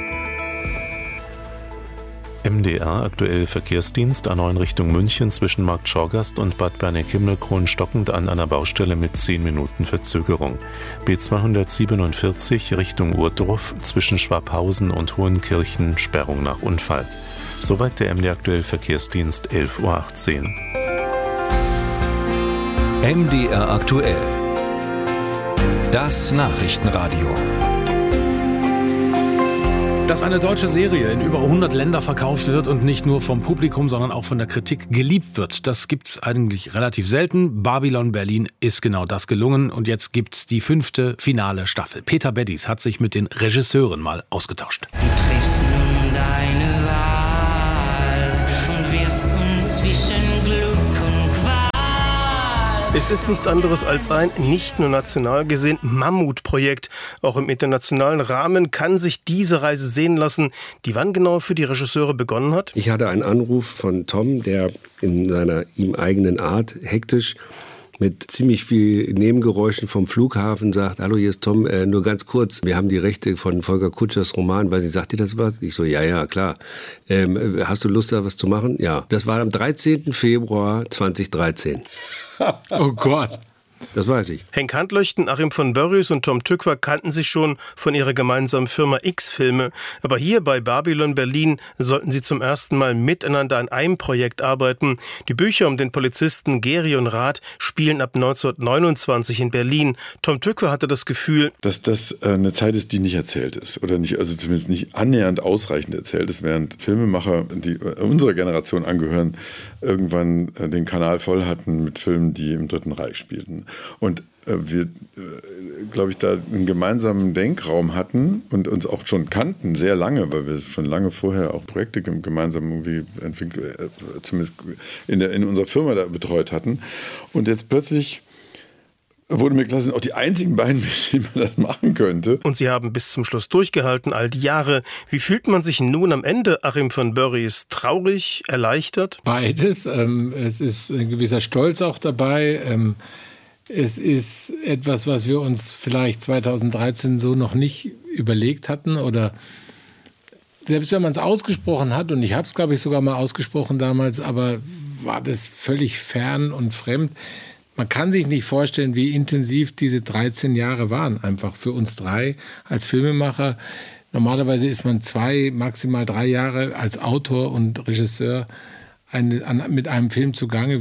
MDR aktuell Verkehrsdienst A9 Richtung München zwischen Markt Schorgast und Bad Berneck-Himmelkron stockend an einer Baustelle mit 10 Minuten Verzögerung. B247 Richtung Urdorf zwischen Schwabhausen und Hohenkirchen Sperrung nach Unfall. Soweit der MDR Aktuell Verkehrsdienst 11:18 Uhr. MDR Aktuell. Das Nachrichtenradio. Dass eine deutsche Serie in über 100 Länder verkauft wird und nicht nur vom Publikum, sondern auch von der Kritik geliebt wird, das gibt's eigentlich relativ selten. Babylon Berlin ist genau das gelungen und jetzt gibt's die 5. finale Staffel. Peter Beddies hat sich mit den Regisseuren mal ausgetauscht. Du triffst nun deine Wahl und wirst uns zwischen Glück und Qual. Es ist nichts anderes als ein, nicht nur national gesehen, Mammutprojekt. Auch im internationalen Rahmen kann sich diese Reise sehen lassen, die wann genau für die Regisseure begonnen hat? Ich hatte einen Anruf von Tom, der in seiner ihm eigenen Art hektisch mit ziemlich viel Nebengeräuschen vom Flughafen sagt, hallo, hier ist Tom, nur ganz kurz, wir haben die Rechte von Volker Kutschers Roman, weiß nicht, sagt dir das was? Ich so, ja, klar. Hast du Lust, da was zu machen? Ja. Das war am 13. Februar 2013. Oh Gott. Das weiß ich. Henk Handlöchten, Achim von Börries und Tom Tückwer kannten sich schon von ihrer gemeinsamen Firma X-Filme. Aber hier bei Babylon Berlin sollten sie zum ersten Mal miteinander an einem Projekt arbeiten. Die Bücher um den Polizisten Gerion Rath spielen ab 1929 in Berlin. Tom Tückwer hatte das Gefühl, dass das eine Zeit ist, die nicht erzählt ist. Oder nicht, also zumindest nicht annähernd ausreichend erzählt ist, während Filmemacher, die unserer Generation angehören, irgendwann den Kanal voll hatten mit Filmen, die im Dritten Reich spielten. Und wir, glaube ich, da einen gemeinsamen Denkraum hatten und uns auch schon kannten, sehr lange, weil wir schon lange vorher auch Projekte gemeinsam irgendwie zumindest in unserer Firma da betreut hatten. Und jetzt plötzlich wurde mir klar, sind auch die einzigen beiden, mit denen man das machen könnte. Und sie haben bis zum Schluss durchgehalten, all die Jahre. Wie fühlt man sich nun am Ende, Achim von Börries? Traurig, erleichtert? Beides. Es ist ein gewisser Stolz auch dabei. Es ist etwas, was wir uns vielleicht 2013 so noch nicht überlegt hatten. Oder selbst wenn man es ausgesprochen hat, und ich habe es, glaube ich, sogar mal ausgesprochen damals, aber war das völlig fern und fremd. Man kann sich nicht vorstellen, wie intensiv diese 13 Jahre waren, einfach für uns drei als Filmemacher. Normalerweise ist man 2, maximal 3 Jahre als Autor und Regisseur mit einem Film zugange.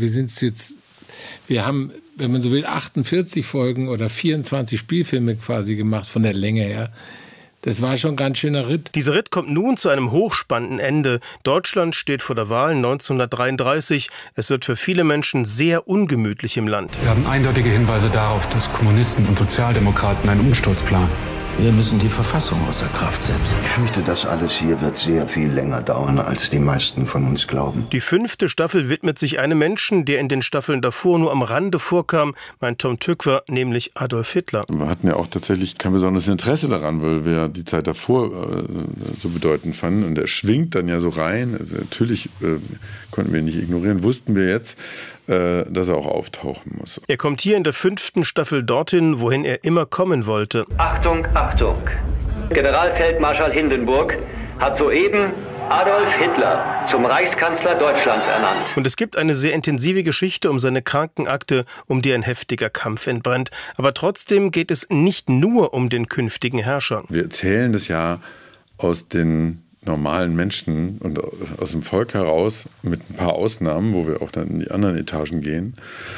Wir haben, wenn man so will, 48 Folgen oder 24 Spielfilme quasi gemacht von der Länge her. Das war schon ein ganz schöner Ritt. Dieser Ritt kommt nun zu einem hochspannenden Ende. Deutschland steht vor der Wahl 1933. Es wird für viele Menschen sehr ungemütlich im Land. Wir haben eindeutige Hinweise darauf, dass Kommunisten und Sozialdemokraten einen Umsturz planen. Wir müssen die Verfassung außer Kraft setzen. Ich fürchte, das alles hier wird sehr viel länger dauern, als die meisten von uns glauben. Die 5. Staffel widmet sich einem Menschen, der in den Staffeln davor nur am Rande vorkam, meint Tom Tückwer, nämlich Adolf Hitler. Wir hatten ja auch tatsächlich kein besonderes Interesse daran, weil wir die Zeit davor so bedeutend fanden. Und er schwingt dann ja so rein. Also natürlich konnten wir ihn nicht ignorieren, wussten wir jetzt, dass er auch auftauchen muss. Er kommt hier in der 5. Staffel dorthin, wohin er immer kommen wollte. Achtung, Achtung! Generalfeldmarschall Hindenburg hat soeben Adolf Hitler zum Reichskanzler Deutschlands ernannt. Und es gibt eine sehr intensive Geschichte um seine Krankenakte, um die ein heftiger Kampf entbrennt. Aber trotzdem geht es nicht nur um den künftigen Herrscher. Wir erzählen das ja aus den normalen Menschen und aus dem Volk heraus, mit ein paar Ausnahmen, wo wir auch dann in die anderen Etagen gehen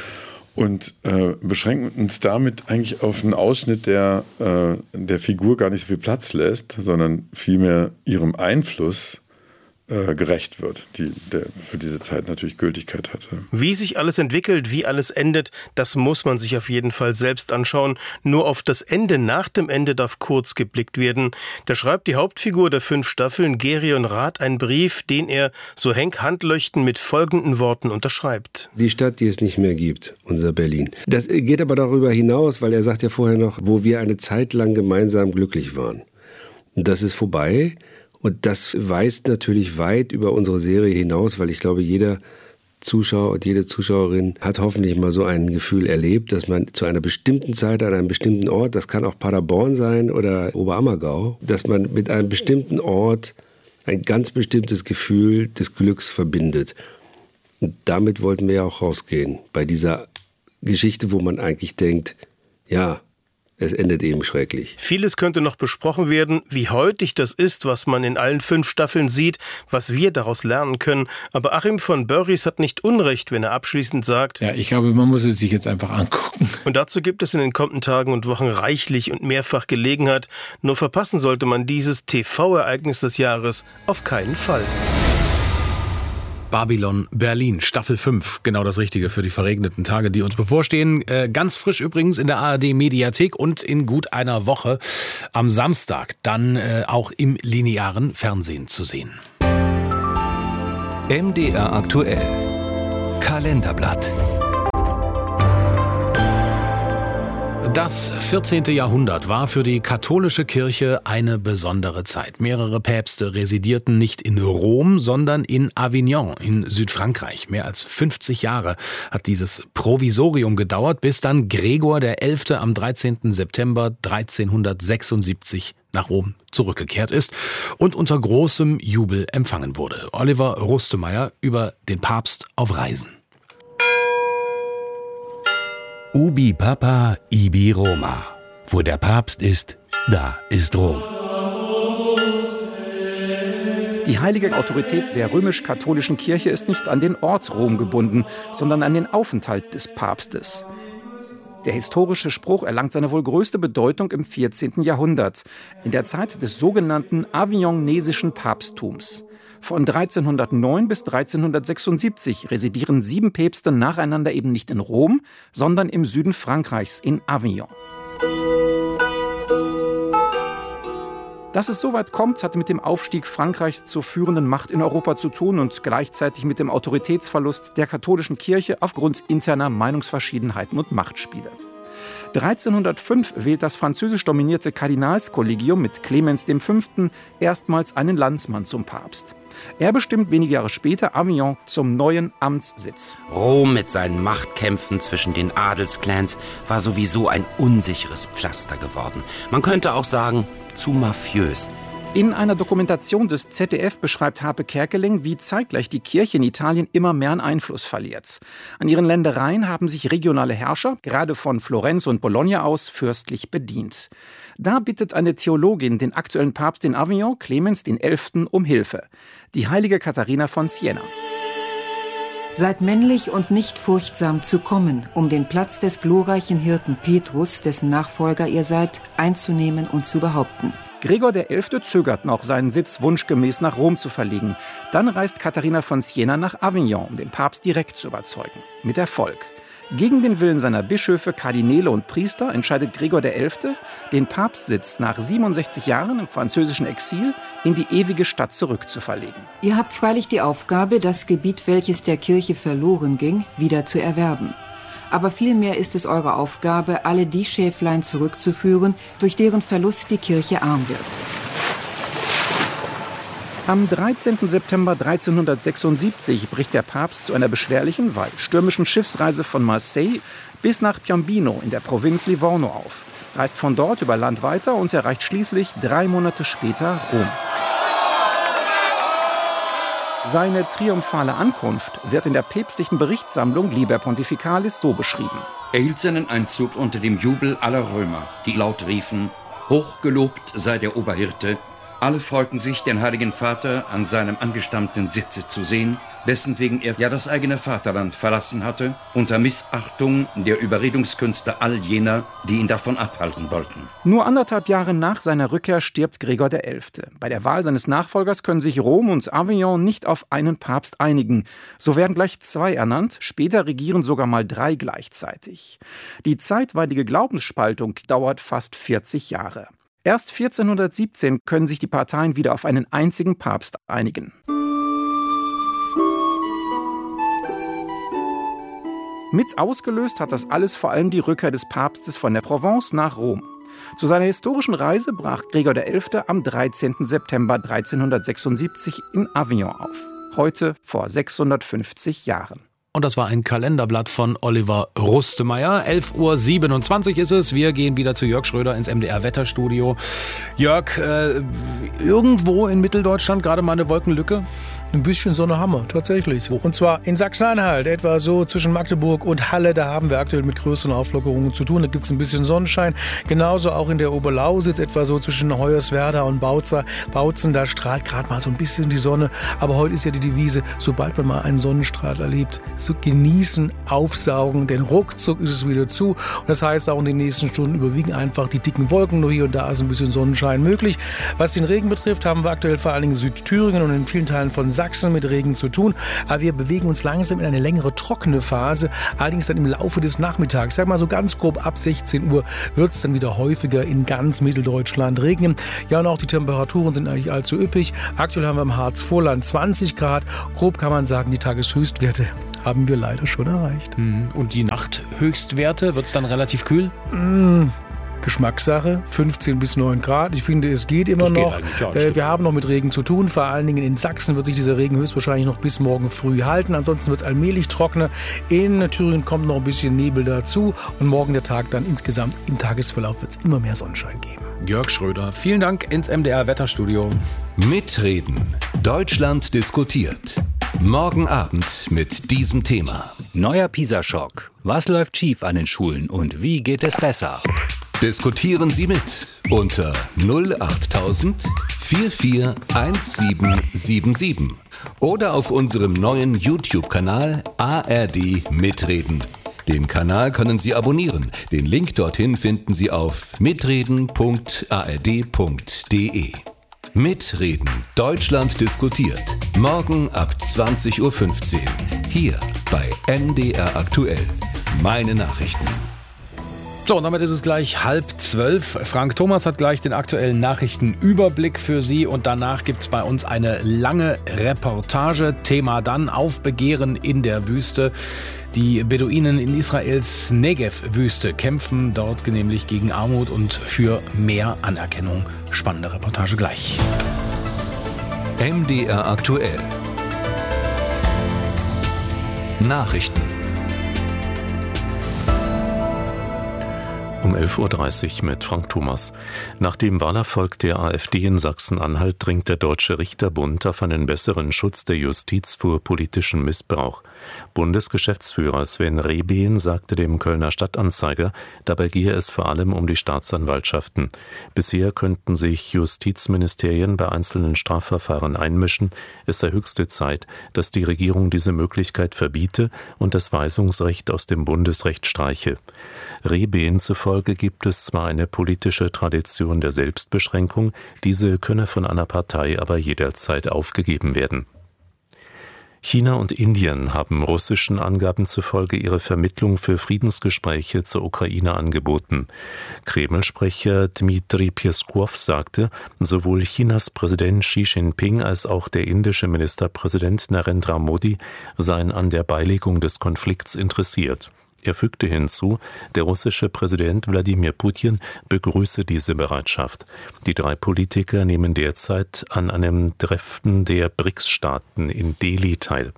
und beschränken uns damit eigentlich auf einen Ausschnitt, der der Figur gar nicht so viel Platz lässt, sondern vielmehr ihrem Einfluss gerecht wird, der für diese Zeit natürlich Gültigkeit hatte. Wie sich alles entwickelt, wie alles endet, das muss man sich auf jeden Fall selbst anschauen. Nur auf das Ende nach dem Ende darf kurz geblickt werden. Da schreibt die Hauptfigur der 5 Staffeln, Gerion Rath, einen Brief, den er, so Henk Handlöchten, mit folgenden Worten unterschreibt. Die Stadt, die es nicht mehr gibt, unser Berlin. Das geht aber darüber hinaus, weil er sagt ja vorher noch, wo wir eine Zeit lang gemeinsam glücklich waren. Und das ist vorbei. Und das weist natürlich weit über unsere Serie hinaus, weil ich glaube, jeder Zuschauer und jede Zuschauerin hat hoffentlich mal so ein Gefühl erlebt, dass man zu einer bestimmten Zeit an einem bestimmten Ort, das kann auch Paderborn sein oder Oberammergau, dass man mit einem bestimmten Ort ein ganz bestimmtes Gefühl des Glücks verbindet. Und damit wollten wir ja auch rausgehen, bei dieser Geschichte, wo man eigentlich denkt, ja, Es endet eben schrecklich. Vieles könnte noch besprochen werden, wie heutig das ist, was man in allen 5 Staffeln sieht, was wir daraus lernen können. Aber Achim von Börries hat nicht Unrecht, wenn er abschließend sagt: Ja, ich glaube, man muss es sich jetzt einfach angucken. Und dazu gibt es in den kommenden Tagen und Wochen reichlich und mehrfach Gelegenheit. Nur verpassen sollte man dieses TV-Ereignis des Jahres auf keinen Fall. Babylon Berlin, Staffel 5, genau das Richtige für die verregneten Tage, die uns bevorstehen. Ganz frisch übrigens in der ARD-Mediathek und in gut einer Woche am Samstag dann auch im linearen Fernsehen zu sehen. MDR aktuell. Kalenderblatt. Das 14. Jahrhundert war für die katholische Kirche eine besondere Zeit. Mehrere Päpste residierten nicht in Rom, sondern in Avignon in Südfrankreich. Mehr als 50 Jahre hat dieses Provisorium gedauert, bis dann Gregor XI. Am 13. September 1376 nach Rom zurückgekehrt ist und unter großem Jubel empfangen wurde. Oliver Rustemeyer über den Papst auf Reisen. Ubi Papa, ibi Roma. Wo der Papst ist, da ist Rom. Die heilige Autorität der römisch-katholischen Kirche ist nicht an den Ort Rom gebunden, sondern an den Aufenthalt des Papstes. Der historische Spruch erlangt seine wohl größte Bedeutung im 14. Jahrhundert, in der Zeit des sogenannten avignonesischen Papsttums. Von 1309 bis 1376 residieren 7 Päpste nacheinander eben nicht in Rom, sondern im Süden Frankreichs in Avignon. Dass es so weit kommt, hat mit dem Aufstieg Frankreichs zur führenden Macht in Europa zu tun und gleichzeitig mit dem Autoritätsverlust der katholischen Kirche aufgrund interner Meinungsverschiedenheiten und Machtspiele. 1305 wählt das französisch dominierte Kardinalskollegium mit Clemens V. erstmals einen Landsmann zum Papst. Er bestimmt wenige Jahre später Avignon zum neuen Amtssitz. Rom mit seinen Machtkämpfen zwischen den Adelsclans war sowieso ein unsicheres Pflaster geworden. Man könnte auch sagen, zu mafiös. In einer Dokumentation des ZDF beschreibt Harpe Kerkeling, wie zeitgleich die Kirche in Italien immer mehr an Einfluss verliert. An ihren Ländereien haben sich regionale Herrscher, gerade von Florenz und Bologna aus, fürstlich bedient. Da bittet eine Theologin den aktuellen Papst in Avignon, Clemens XI., um Hilfe. Die heilige Katharina von Siena. Seid männlich und nicht furchtsam zu kommen, um den Platz des glorreichen Hirten Petrus, dessen Nachfolger ihr seid, einzunehmen und zu behaupten. Gregor XI. Zögert noch, seinen Sitz wunschgemäß nach Rom zu verlegen. Dann reist Katharina von Siena nach Avignon, um den Papst direkt zu überzeugen. Mit Erfolg. Gegen den Willen seiner Bischöfe, Kardinäle und Priester entscheidet Gregor XI., den Papstsitz nach 67 Jahren im französischen Exil in die ewige Stadt zurückzuverlegen. Ihr habt freilich die Aufgabe, das Gebiet, welches der Kirche verloren ging, wieder zu erwerben. Aber vielmehr ist es eure Aufgabe, alle die Schäflein zurückzuführen, durch deren Verlust die Kirche arm wird. Am 13. September 1376 bricht der Papst zu einer beschwerlichen, weil stürmischen Schiffsreise von Marseille bis nach Piombino in der Provinz Livorno auf, reist von dort über Land weiter und erreicht schließlich 3 Monate später Rom. Seine triumphale Ankunft wird in der päpstlichen Berichtssammlung Liber Pontificalis so beschrieben. Er hielt seinen Einzug unter dem Jubel aller Römer, die laut riefen: Hochgelobt sei der Oberhirte. Alle freuten sich, den Heiligen Vater an seinem angestammten Sitze zu sehen, dessen wegen er ja das eigene Vaterland verlassen hatte, unter Missachtung der Überredungskünste all jener, die ihn davon abhalten wollten. Nur 1,5 Jahre nach seiner Rückkehr stirbt Gregor XI. Bei der Wahl seines Nachfolgers können sich Rom und Avignon nicht auf einen Papst einigen. So werden gleich 2 ernannt, später regieren sogar mal 3 gleichzeitig. Die zeitweilige Glaubensspaltung dauert fast 40 Jahre. Erst 1417 können sich die Parteien wieder auf einen einzigen Papst einigen. Mit ausgelöst hat das alles vor allem die Rückkehr des Papstes von der Provence nach Rom. Zu seiner historischen Reise brach Gregor XI. Am 13. September 1376 in Avignon auf. Heute vor 650 Jahren. Und das war ein Kalenderblatt von Oliver Rustemeyer. 11:27 Uhr ist es. Wir gehen wieder zu Jörg Schröder ins MDR-Wetterstudio. Jörg, irgendwo in Mitteldeutschland gerade mal eine Wolkenlücke? Ein bisschen Sonne haben wir, tatsächlich. Und zwar in Sachsen-Anhalt, etwa so zwischen Magdeburg und Halle. Da haben wir aktuell mit größeren Auflockerungen zu tun. Da gibt es ein bisschen Sonnenschein. Genauso auch in der Oberlausitz, etwa so zwischen Hoyerswerda und Bautzen. Da strahlt gerade mal so ein bisschen die Sonne. Aber heute ist ja die Devise, sobald man mal einen Sonnenstrahl erlebt, so genießen, aufsaugen, denn ruckzuck ist es wieder zu. Und das heißt, auch in den nächsten Stunden überwiegen einfach die dicken Wolken. Nur hier und da ist ein bisschen Sonnenschein möglich. Was den Regen betrifft, haben wir aktuell vor allen Dingen Südthüringen und in vielen Teilen von Sachsen mit Regen zu tun, aber wir bewegen uns langsam in eine längere trockene Phase, allerdings dann im Laufe des Nachmittags. Sag mal so ganz grob ab 16 Uhr wird es dann wieder häufiger in ganz Mitteldeutschland regnen. Ja, und auch die Temperaturen sind eigentlich allzu üppig. Aktuell haben wir im Harzvorland 20 Grad. Grob kann man sagen, die Tageshöchstwerte haben wir leider schon erreicht. Und die Nachthöchstwerte, wird es dann relativ kühl? Geschmackssache, 15 bis 9 Grad. Ich finde, es geht immer noch. Wir haben noch mit Regen zu tun. Vor allen Dingen in Sachsen wird sich dieser Regen höchstwahrscheinlich noch bis morgen früh halten. Ansonsten wird es allmählich trockener. In Thüringen kommt noch ein bisschen Nebel dazu. Und morgen der Tag dann insgesamt im Tagesverlauf wird es immer mehr Sonnenschein geben. Jörg Schröder, vielen Dank ins MDR-Wetterstudio. Mitreden. Deutschland diskutiert. Morgen Abend mit diesem Thema. Neuer PISA-Schock. Was läuft schief an den Schulen und wie geht es besser? Diskutieren Sie mit unter 08000 441777 oder auf unserem neuen YouTube-Kanal ARD Mitreden. Den Kanal können Sie abonnieren. Den Link dorthin finden Sie auf mitreden.ard.de. Mitreden. Deutschland diskutiert. Morgen ab 20.15 Uhr. Hier bei MDR aktuell. Meine Nachrichten. So, und damit ist es gleich 11:30. Frank Thomas hat gleich den aktuellen Nachrichtenüberblick für Sie und danach gibt es bei uns eine lange Reportage. Thema dann Aufbegehren in der Wüste. Die Beduinen in Israels Negev-Wüste kämpfen dort nämlich gegen Armut und für mehr Anerkennung. Spannende Reportage gleich. MDR aktuell. Nachrichten. Um 11.30 Uhr mit Frank Thomas. Nach dem Wahlerfolg der AfD in Sachsen-Anhalt dringt der Deutsche Richterbund auf einen besseren Schutz der Justiz vor politischem Missbrauch. Bundesgeschäftsführer Sven Rehbehn sagte dem Kölner Stadtanzeiger, dabei gehe es vor allem um die Staatsanwaltschaften. Bisher könnten sich Justizministerien bei einzelnen Strafverfahren einmischen. Es sei höchste Zeit, dass die Regierung diese Möglichkeit verbiete und das Weisungsrecht aus dem Bundesrecht streiche. Rehbehn zufolge gibt es zwar eine politische Tradition der Selbstbeschränkung, diese könne von einer Partei aber jederzeit aufgegeben werden. China und Indien haben russischen Angaben zufolge ihre Vermittlung für Friedensgespräche zur Ukraine angeboten. Kreml-Sprecher Dmitri Peskov sagte, sowohl Chinas Präsident Xi Jinping als auch der indische Ministerpräsident Narendra Modi seien an der Beilegung des Konflikts interessiert. Er fügte hinzu, der russische Präsident Wladimir Putin begrüße diese Bereitschaft. Die drei Politiker nehmen derzeit an einem Treffen der BRICS-Staaten in Delhi teil.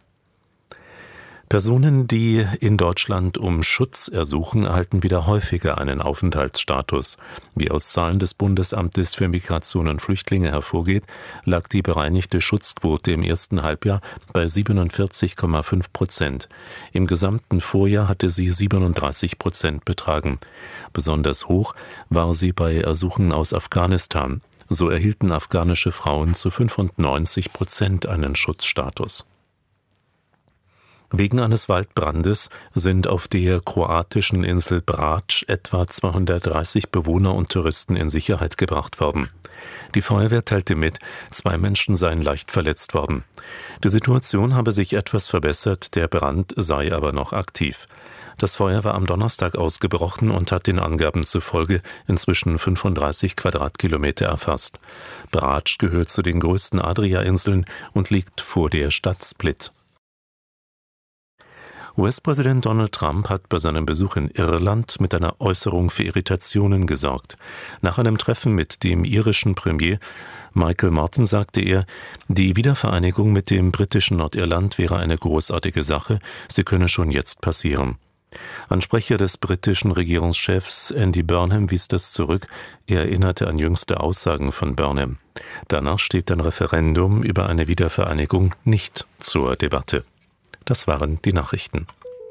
Personen, die in Deutschland um Schutz ersuchen, erhalten wieder häufiger einen Aufenthaltsstatus. Wie aus Zahlen des Bundesamtes für Migration und Flüchtlinge hervorgeht, lag die bereinigte Schutzquote im ersten Halbjahr bei 47,5%. Im gesamten Vorjahr hatte sie 37% betragen. Besonders hoch war sie bei Ersuchen aus Afghanistan. So erhielten afghanische Frauen zu 95% einen Schutzstatus. Wegen eines Waldbrandes sind auf der kroatischen Insel Brač etwa 230 Bewohner und Touristen in Sicherheit gebracht worden. Die Feuerwehr teilte mit, 2 Menschen seien leicht verletzt worden. Die Situation habe sich etwas verbessert, der Brand sei aber noch aktiv. Das Feuer war am Donnerstag ausgebrochen und hat den Angaben zufolge inzwischen 35 Quadratkilometer erfasst. Brač gehört zu den größten Adria-Inseln und liegt vor der Stadt Split. US-Präsident Donald Trump hat bei seinem Besuch in Irland mit einer Äußerung für Irritationen gesorgt. Nach einem Treffen mit dem irischen Premier Michael Martin sagte er, die Wiedervereinigung mit dem britischen Nordirland wäre eine großartige Sache, sie könne schon jetzt passieren. Ein Sprecher des britischen Regierungschefs Andy Burnham wies das zurück. Er erinnerte an jüngste Aussagen von Burnham. Danach steht ein Referendum über eine Wiedervereinigung nicht zur Debatte. Das waren die Nachrichten.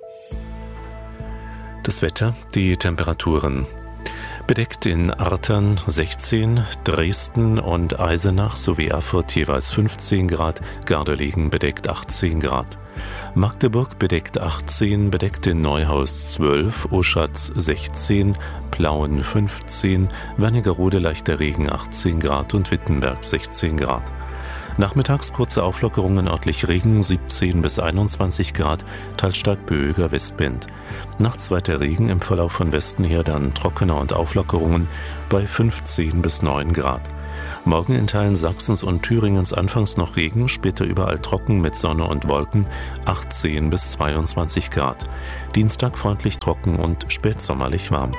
Das Wetter, die Temperaturen. Bedeckt in Artern 16, Dresden und Eisenach sowie Erfurt jeweils 15 Grad, Gardelegen bedeckt 18 Grad. Magdeburg bedeckt 18, bedeckt in Neuhaus 12, Oschatz 16, Plauen 15, Wernigerode leichter Regen 18 Grad und Wittenberg 16 Grad. Nachmittags kurze Auflockerungen, örtlich Regen 17 bis 21 Grad, teils stark böiger Westwind. Nachts weiter Regen, im Verlauf von Westen her dann trockener und Auflockerungen bei 15 bis 9 Grad. Morgen in Teilen Sachsens und Thüringens anfangs noch Regen, später überall trocken mit Sonne und Wolken, 18 bis 22 Grad. Dienstag freundlich trocken und spätsommerlich warm.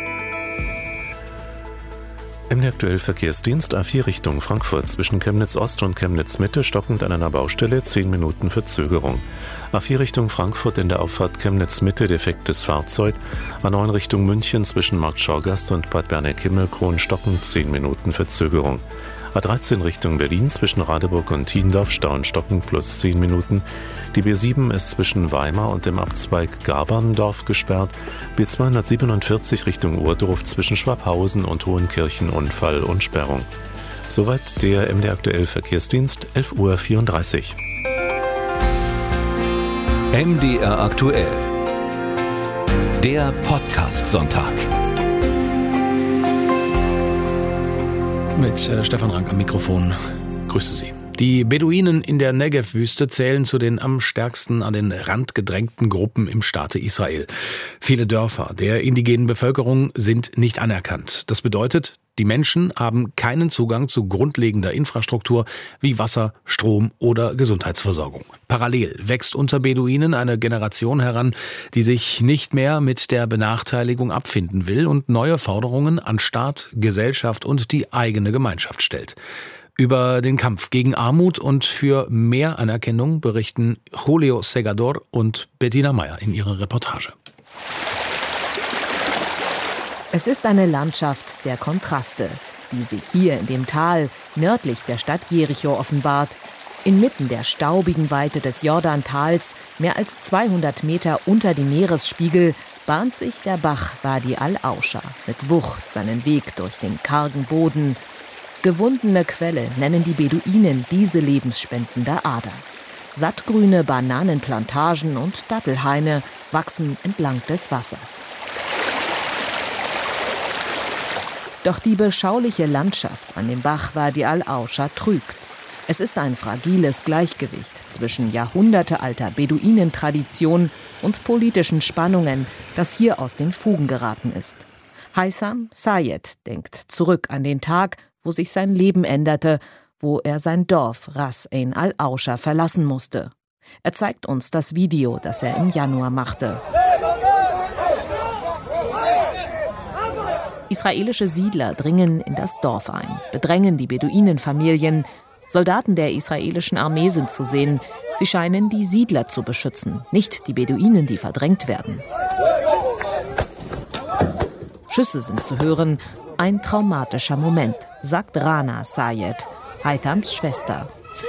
Im aktuellen Verkehrsdienst A4 Richtung Frankfurt zwischen Chemnitz Ost und Chemnitz Mitte stockend an einer Baustelle, 10 Minuten Verzögerung. A4 Richtung Frankfurt in der Auffahrt Chemnitz Mitte defektes Fahrzeug. A9 Richtung München zwischen Markt Schorgast und Bad Berneck-Himmelkron stockend 10 Minuten Verzögerung. A13 Richtung Berlin zwischen Radeburg und Thiendorf stauen stockend plus 10 Minuten. Die B7 ist zwischen Weimar und dem Abzweig Gaberndorf gesperrt. B247 Richtung Urdorf zwischen Schwabhausen und Hohenkirchen Unfall und Sperrung. Soweit der MDR aktuell Verkehrsdienst, 11:34 Uhr. MDR aktuell. Der Podcast-Sonntag. Mit Stefan Rank am Mikrofon. Grüße Sie. Die Beduinen in der Negev-Wüste zählen zu den am stärksten an den Rand gedrängten Gruppen im Staate Israel. Viele Dörfer der indigenen Bevölkerung sind nicht anerkannt. Das bedeutet, die Menschen haben keinen Zugang zu grundlegender Infrastruktur wie Wasser, Strom oder Gesundheitsversorgung. Parallel wächst unter Beduinen eine Generation heran, die sich nicht mehr mit der Benachteiligung abfinden will und neue Forderungen an Staat, Gesellschaft und die eigene Gemeinschaft stellt. Über den Kampf gegen Armut und für mehr Anerkennung berichten Julio Segador und Bettina Meyer in ihrer Reportage. Es ist eine Landschaft der Kontraste, die sich hier in dem Tal nördlich der Stadt Jericho offenbart. Inmitten der staubigen Weite des Jordantals, mehr als 200 Meter unter dem Meeresspiegel, bahnt sich der Bach Wadi al-Auscha mit Wucht seinen Weg durch den kargen Boden. Gewundene Quelle nennen die Beduinen diese lebensspendende Ader. Sattgrüne Bananenplantagen und Dattelhaine wachsen entlang des Wassers. Doch die beschauliche Landschaft an dem Bach Wadi al-Auscha trügt. Es ist ein fragiles Gleichgewicht zwischen jahrhundertealter Beduinentradition und politischen Spannungen, das hier aus den Fugen geraten ist. Haitham Sayed denkt zurück an den Tag, wo sich sein Leben änderte, wo er sein Dorf Ras Ein al-Auscha verlassen musste. Er zeigt uns das Video, das er im Januar machte. Israelische Siedler dringen in das Dorf ein, bedrängen die Beduinenfamilien. Soldaten der israelischen Armee sind zu sehen. Sie scheinen die Siedler zu beschützen, nicht die Beduinen, die verdrängt werden. Schüsse sind zu hören. Ein traumatischer Moment, sagt Rana Sayed, Haithams Schwester.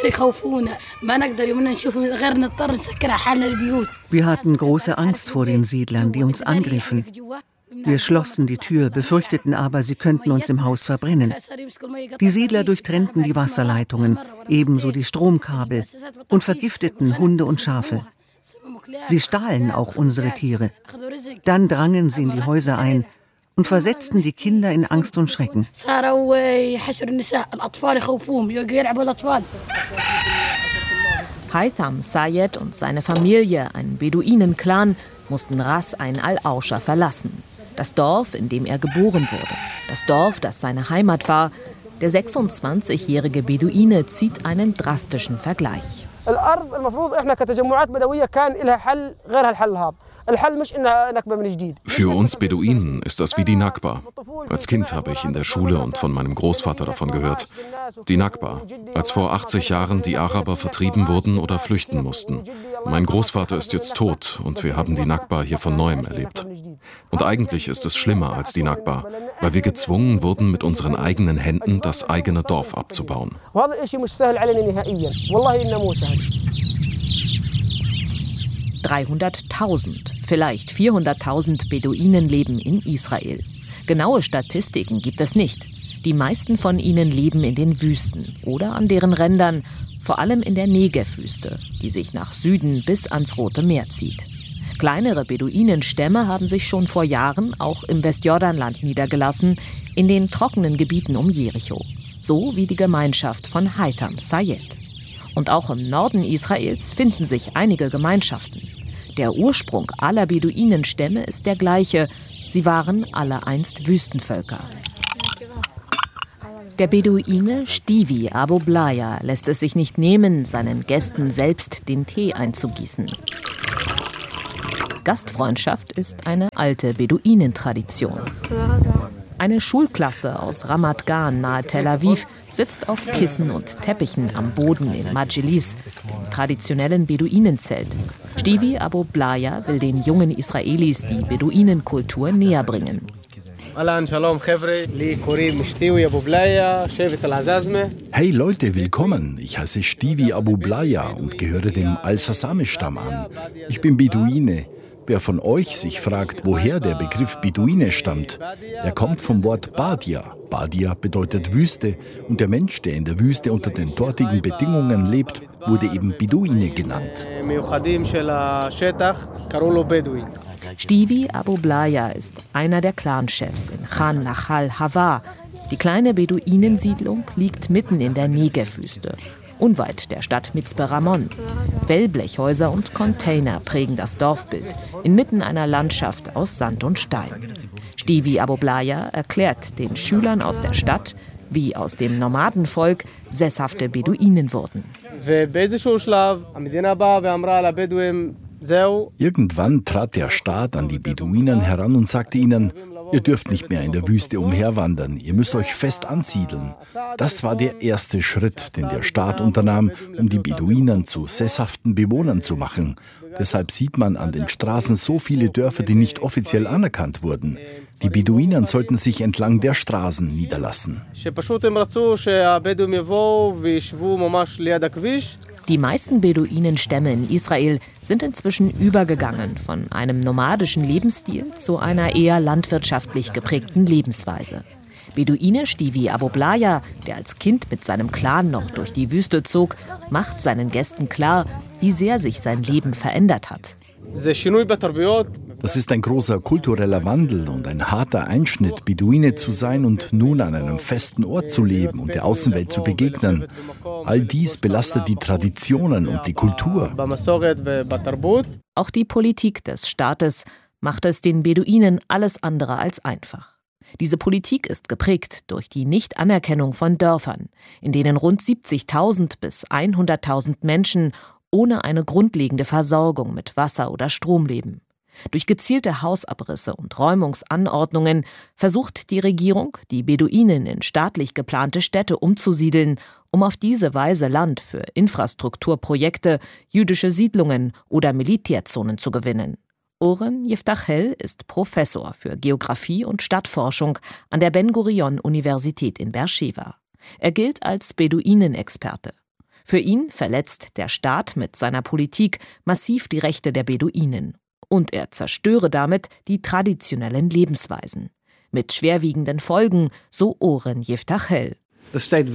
Wir hatten große Angst vor den Siedlern, die uns angriffen. Wir schlossen die Tür, befürchteten aber, sie könnten uns im Haus verbrennen. Die Siedler durchtrennten die Wasserleitungen, ebenso die Stromkabel und vergifteten Hunde und Schafe. Sie stahlen auch unsere Tiere. Dann drangen sie in die Häuser ein und versetzten die Kinder in Angst und Schrecken. Haitham Sayed und seine Familie, ein Beduinenclan, mussten Ras Ein al-Auscha verlassen. Das Dorf, in dem er geboren wurde. Das Dorf, das seine Heimat war. Der 26-jährige Beduine zieht einen drastischen Vergleich. Für uns Beduinen ist das wie die Nakba. Als Kind habe ich in der Schule und von meinem Großvater davon gehört. Die Nakba, als vor 80 Jahren die Araber vertrieben wurden oder flüchten mussten. Mein Großvater ist jetzt tot und wir haben die Nakba hier von Neuem erlebt. Und eigentlich ist es schlimmer als die Nakba, weil wir gezwungen wurden, mit unseren eigenen Händen das eigene Dorf abzubauen. 300.000, vielleicht 400.000 Beduinen leben in Israel. Genaue Statistiken gibt es nicht. Die meisten von ihnen leben in den Wüsten oder an deren Rändern, vor allem in der Negev-Wüste, die sich nach Süden bis ans Rote Meer zieht. Kleinere Beduinenstämme haben sich schon vor Jahren auch im Westjordanland niedergelassen, in den trockenen Gebieten um Jericho, so wie die Gemeinschaft von Haitham Sayed. Und auch im Norden Israels finden sich einige Gemeinschaften. Der Ursprung aller Beduinenstämme ist der gleiche. Sie waren alle einst Wüstenvölker. Der Beduine Stivi Abu Blaya lässt es sich nicht nehmen, seinen Gästen selbst den Tee einzugießen. Gastfreundschaft ist eine alte Beduinentradition. Eine Schulklasse aus Ramat Gan nahe Tel Aviv sitzt auf Kissen und Teppichen am Boden in Majlis, dem traditionellen Beduinenzelt. Stivi Abu Blaya will den jungen Israelis die Beduinenkultur näher bringen. Hey Leute, willkommen. Ich heiße Stivi Abu Blaya und gehöre dem Al-Sasame-Stamm an. Ich bin Beduine. Wer von euch sich fragt, woher der Begriff Beduine stammt, er kommt vom Wort Badia. Badia bedeutet Wüste und der Mensch, der in der Wüste unter den dortigen Bedingungen lebt, wurde eben Beduine genannt. Stivi Abu Blaya ist einer der Clanchefs in Khan Nachal Hava. Die kleine Beduinensiedlung liegt mitten in der Negev-Wüste, unweit der Stadt Mitzpe Ramon. Wellblechhäuser und Container prägen das Dorfbild, inmitten einer Landschaft aus Sand und Stein. Stivi Abu Blaya erklärt den Schülern aus der Stadt, wie aus dem Nomadenvolk sesshafte Beduinen wurden. Irgendwann trat der Staat an die Beduinen heran und sagte ihnen, ihr dürft nicht mehr in der Wüste umherwandern, ihr müsst euch fest ansiedeln. Das war der erste Schritt, den der Staat unternahm, um die Beduinen zu sesshaften Bewohnern zu machen. Deshalb sieht man an den Straßen so viele Dörfer, die nicht offiziell anerkannt wurden. Die Beduinen sollten sich entlang der Straßen niederlassen. Die meisten Beduinenstämme in Israel sind inzwischen übergegangen von einem nomadischen Lebensstil zu einer eher landwirtschaftlich geprägten Lebensweise. Beduine Stivi Abu Blaya, der als Kind mit seinem Clan noch durch die Wüste zog, macht seinen Gästen klar, wie sehr sich sein Leben verändert hat. Das ist ein großer kultureller Wandel und ein harter Einschnitt, Beduine zu sein und nun an einem festen Ort zu leben und der Außenwelt zu begegnen. All dies belastet die Traditionen und die Kultur. Auch die Politik des Staates macht es den Beduinen alles andere als einfach. Diese Politik ist geprägt durch die Nichtanerkennung von Dörfern, in denen rund 70.000 bis 100.000 Menschen ohne eine grundlegende Versorgung mit Wasser oder Strom leben. Durch gezielte Hausabrisse und Räumungsanordnungen versucht die Regierung, die Beduinen in staatlich geplante Städte umzusiedeln, um auf diese Weise Land für Infrastrukturprojekte, jüdische Siedlungen oder Militärzonen zu gewinnen. Oren Yiftachel ist Professor für Geographie und Stadtforschung an der Ben-Gurion-Universität in Beersheva. Er gilt als Beduinenexperte. Für ihn verletzt der Staat mit seiner Politik massiv die Rechte der Beduinen. Und er zerstöre damit die traditionellen Lebensweisen. Mit schwerwiegenden Folgen, so Oren Yiftachel. Der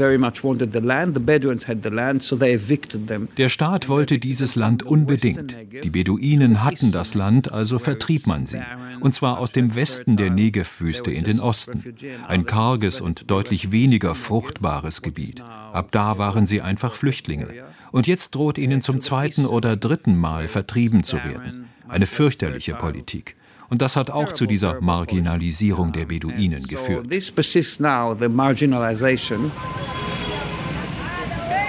Staat wollte dieses Land unbedingt. Die Beduinen hatten das Land, also vertrieb man sie. Und zwar aus dem Westen der Negev-Wüste in den Osten. Ein karges und deutlich weniger fruchtbares Gebiet. Ab da waren sie einfach Flüchtlinge. Und jetzt droht ihnen zum zweiten oder dritten Mal vertrieben zu werden. Eine fürchterliche Politik. Und das hat auch zu dieser Marginalisierung der Beduinen geführt.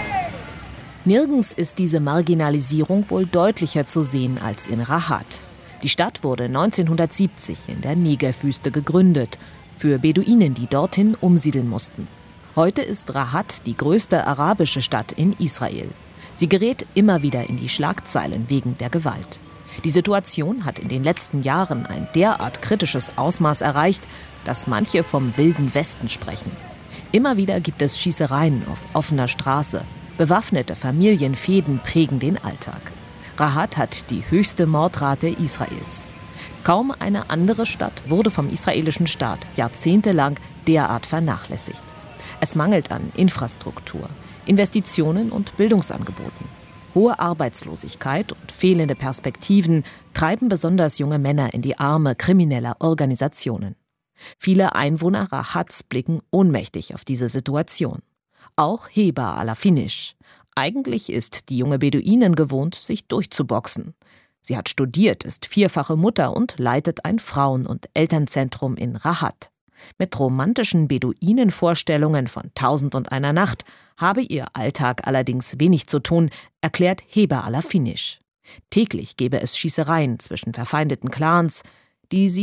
Nirgends ist diese Marginalisierung wohl deutlicher zu sehen als in Rahat. Die Stadt wurde 1970 in der Negev-Wüste gegründet, für Beduinen, die dorthin umsiedeln mussten. Heute ist Rahat die größte arabische Stadt in Israel. Sie gerät immer wieder in die Schlagzeilen wegen der Gewalt. Die Situation hat in den letzten Jahren ein derart kritisches Ausmaß erreicht, dass manche vom Wilden Westen sprechen. Immer wieder gibt es Schießereien auf offener Straße. Bewaffnete Familienfehden prägen den Alltag. Rahat hat die höchste Mordrate Israels. Kaum eine andere Stadt wurde vom israelischen Staat jahrzehntelang derart vernachlässigt. Es mangelt an Infrastruktur, Investitionen und Bildungsangeboten. Hohe Arbeitslosigkeit und fehlende Perspektiven treiben besonders junge Männer in die Arme krimineller Organisationen. Viele Einwohner Rahats blicken ohnmächtig auf diese Situation. Auch Heba Alafinish. Eigentlich ist die junge Beduinin gewohnt, sich durchzuboxen. Sie hat studiert, ist vierfache Mutter und leitet ein Frauen- und Elternzentrum in Rahat. Mit romantischen Beduinenvorstellungen von 1001 Nacht habe ihr Alltag allerdings wenig zu tun, erklärt Heba Alafinish. Täglich gebe es Schießereien zwischen verfeindeten Clans, die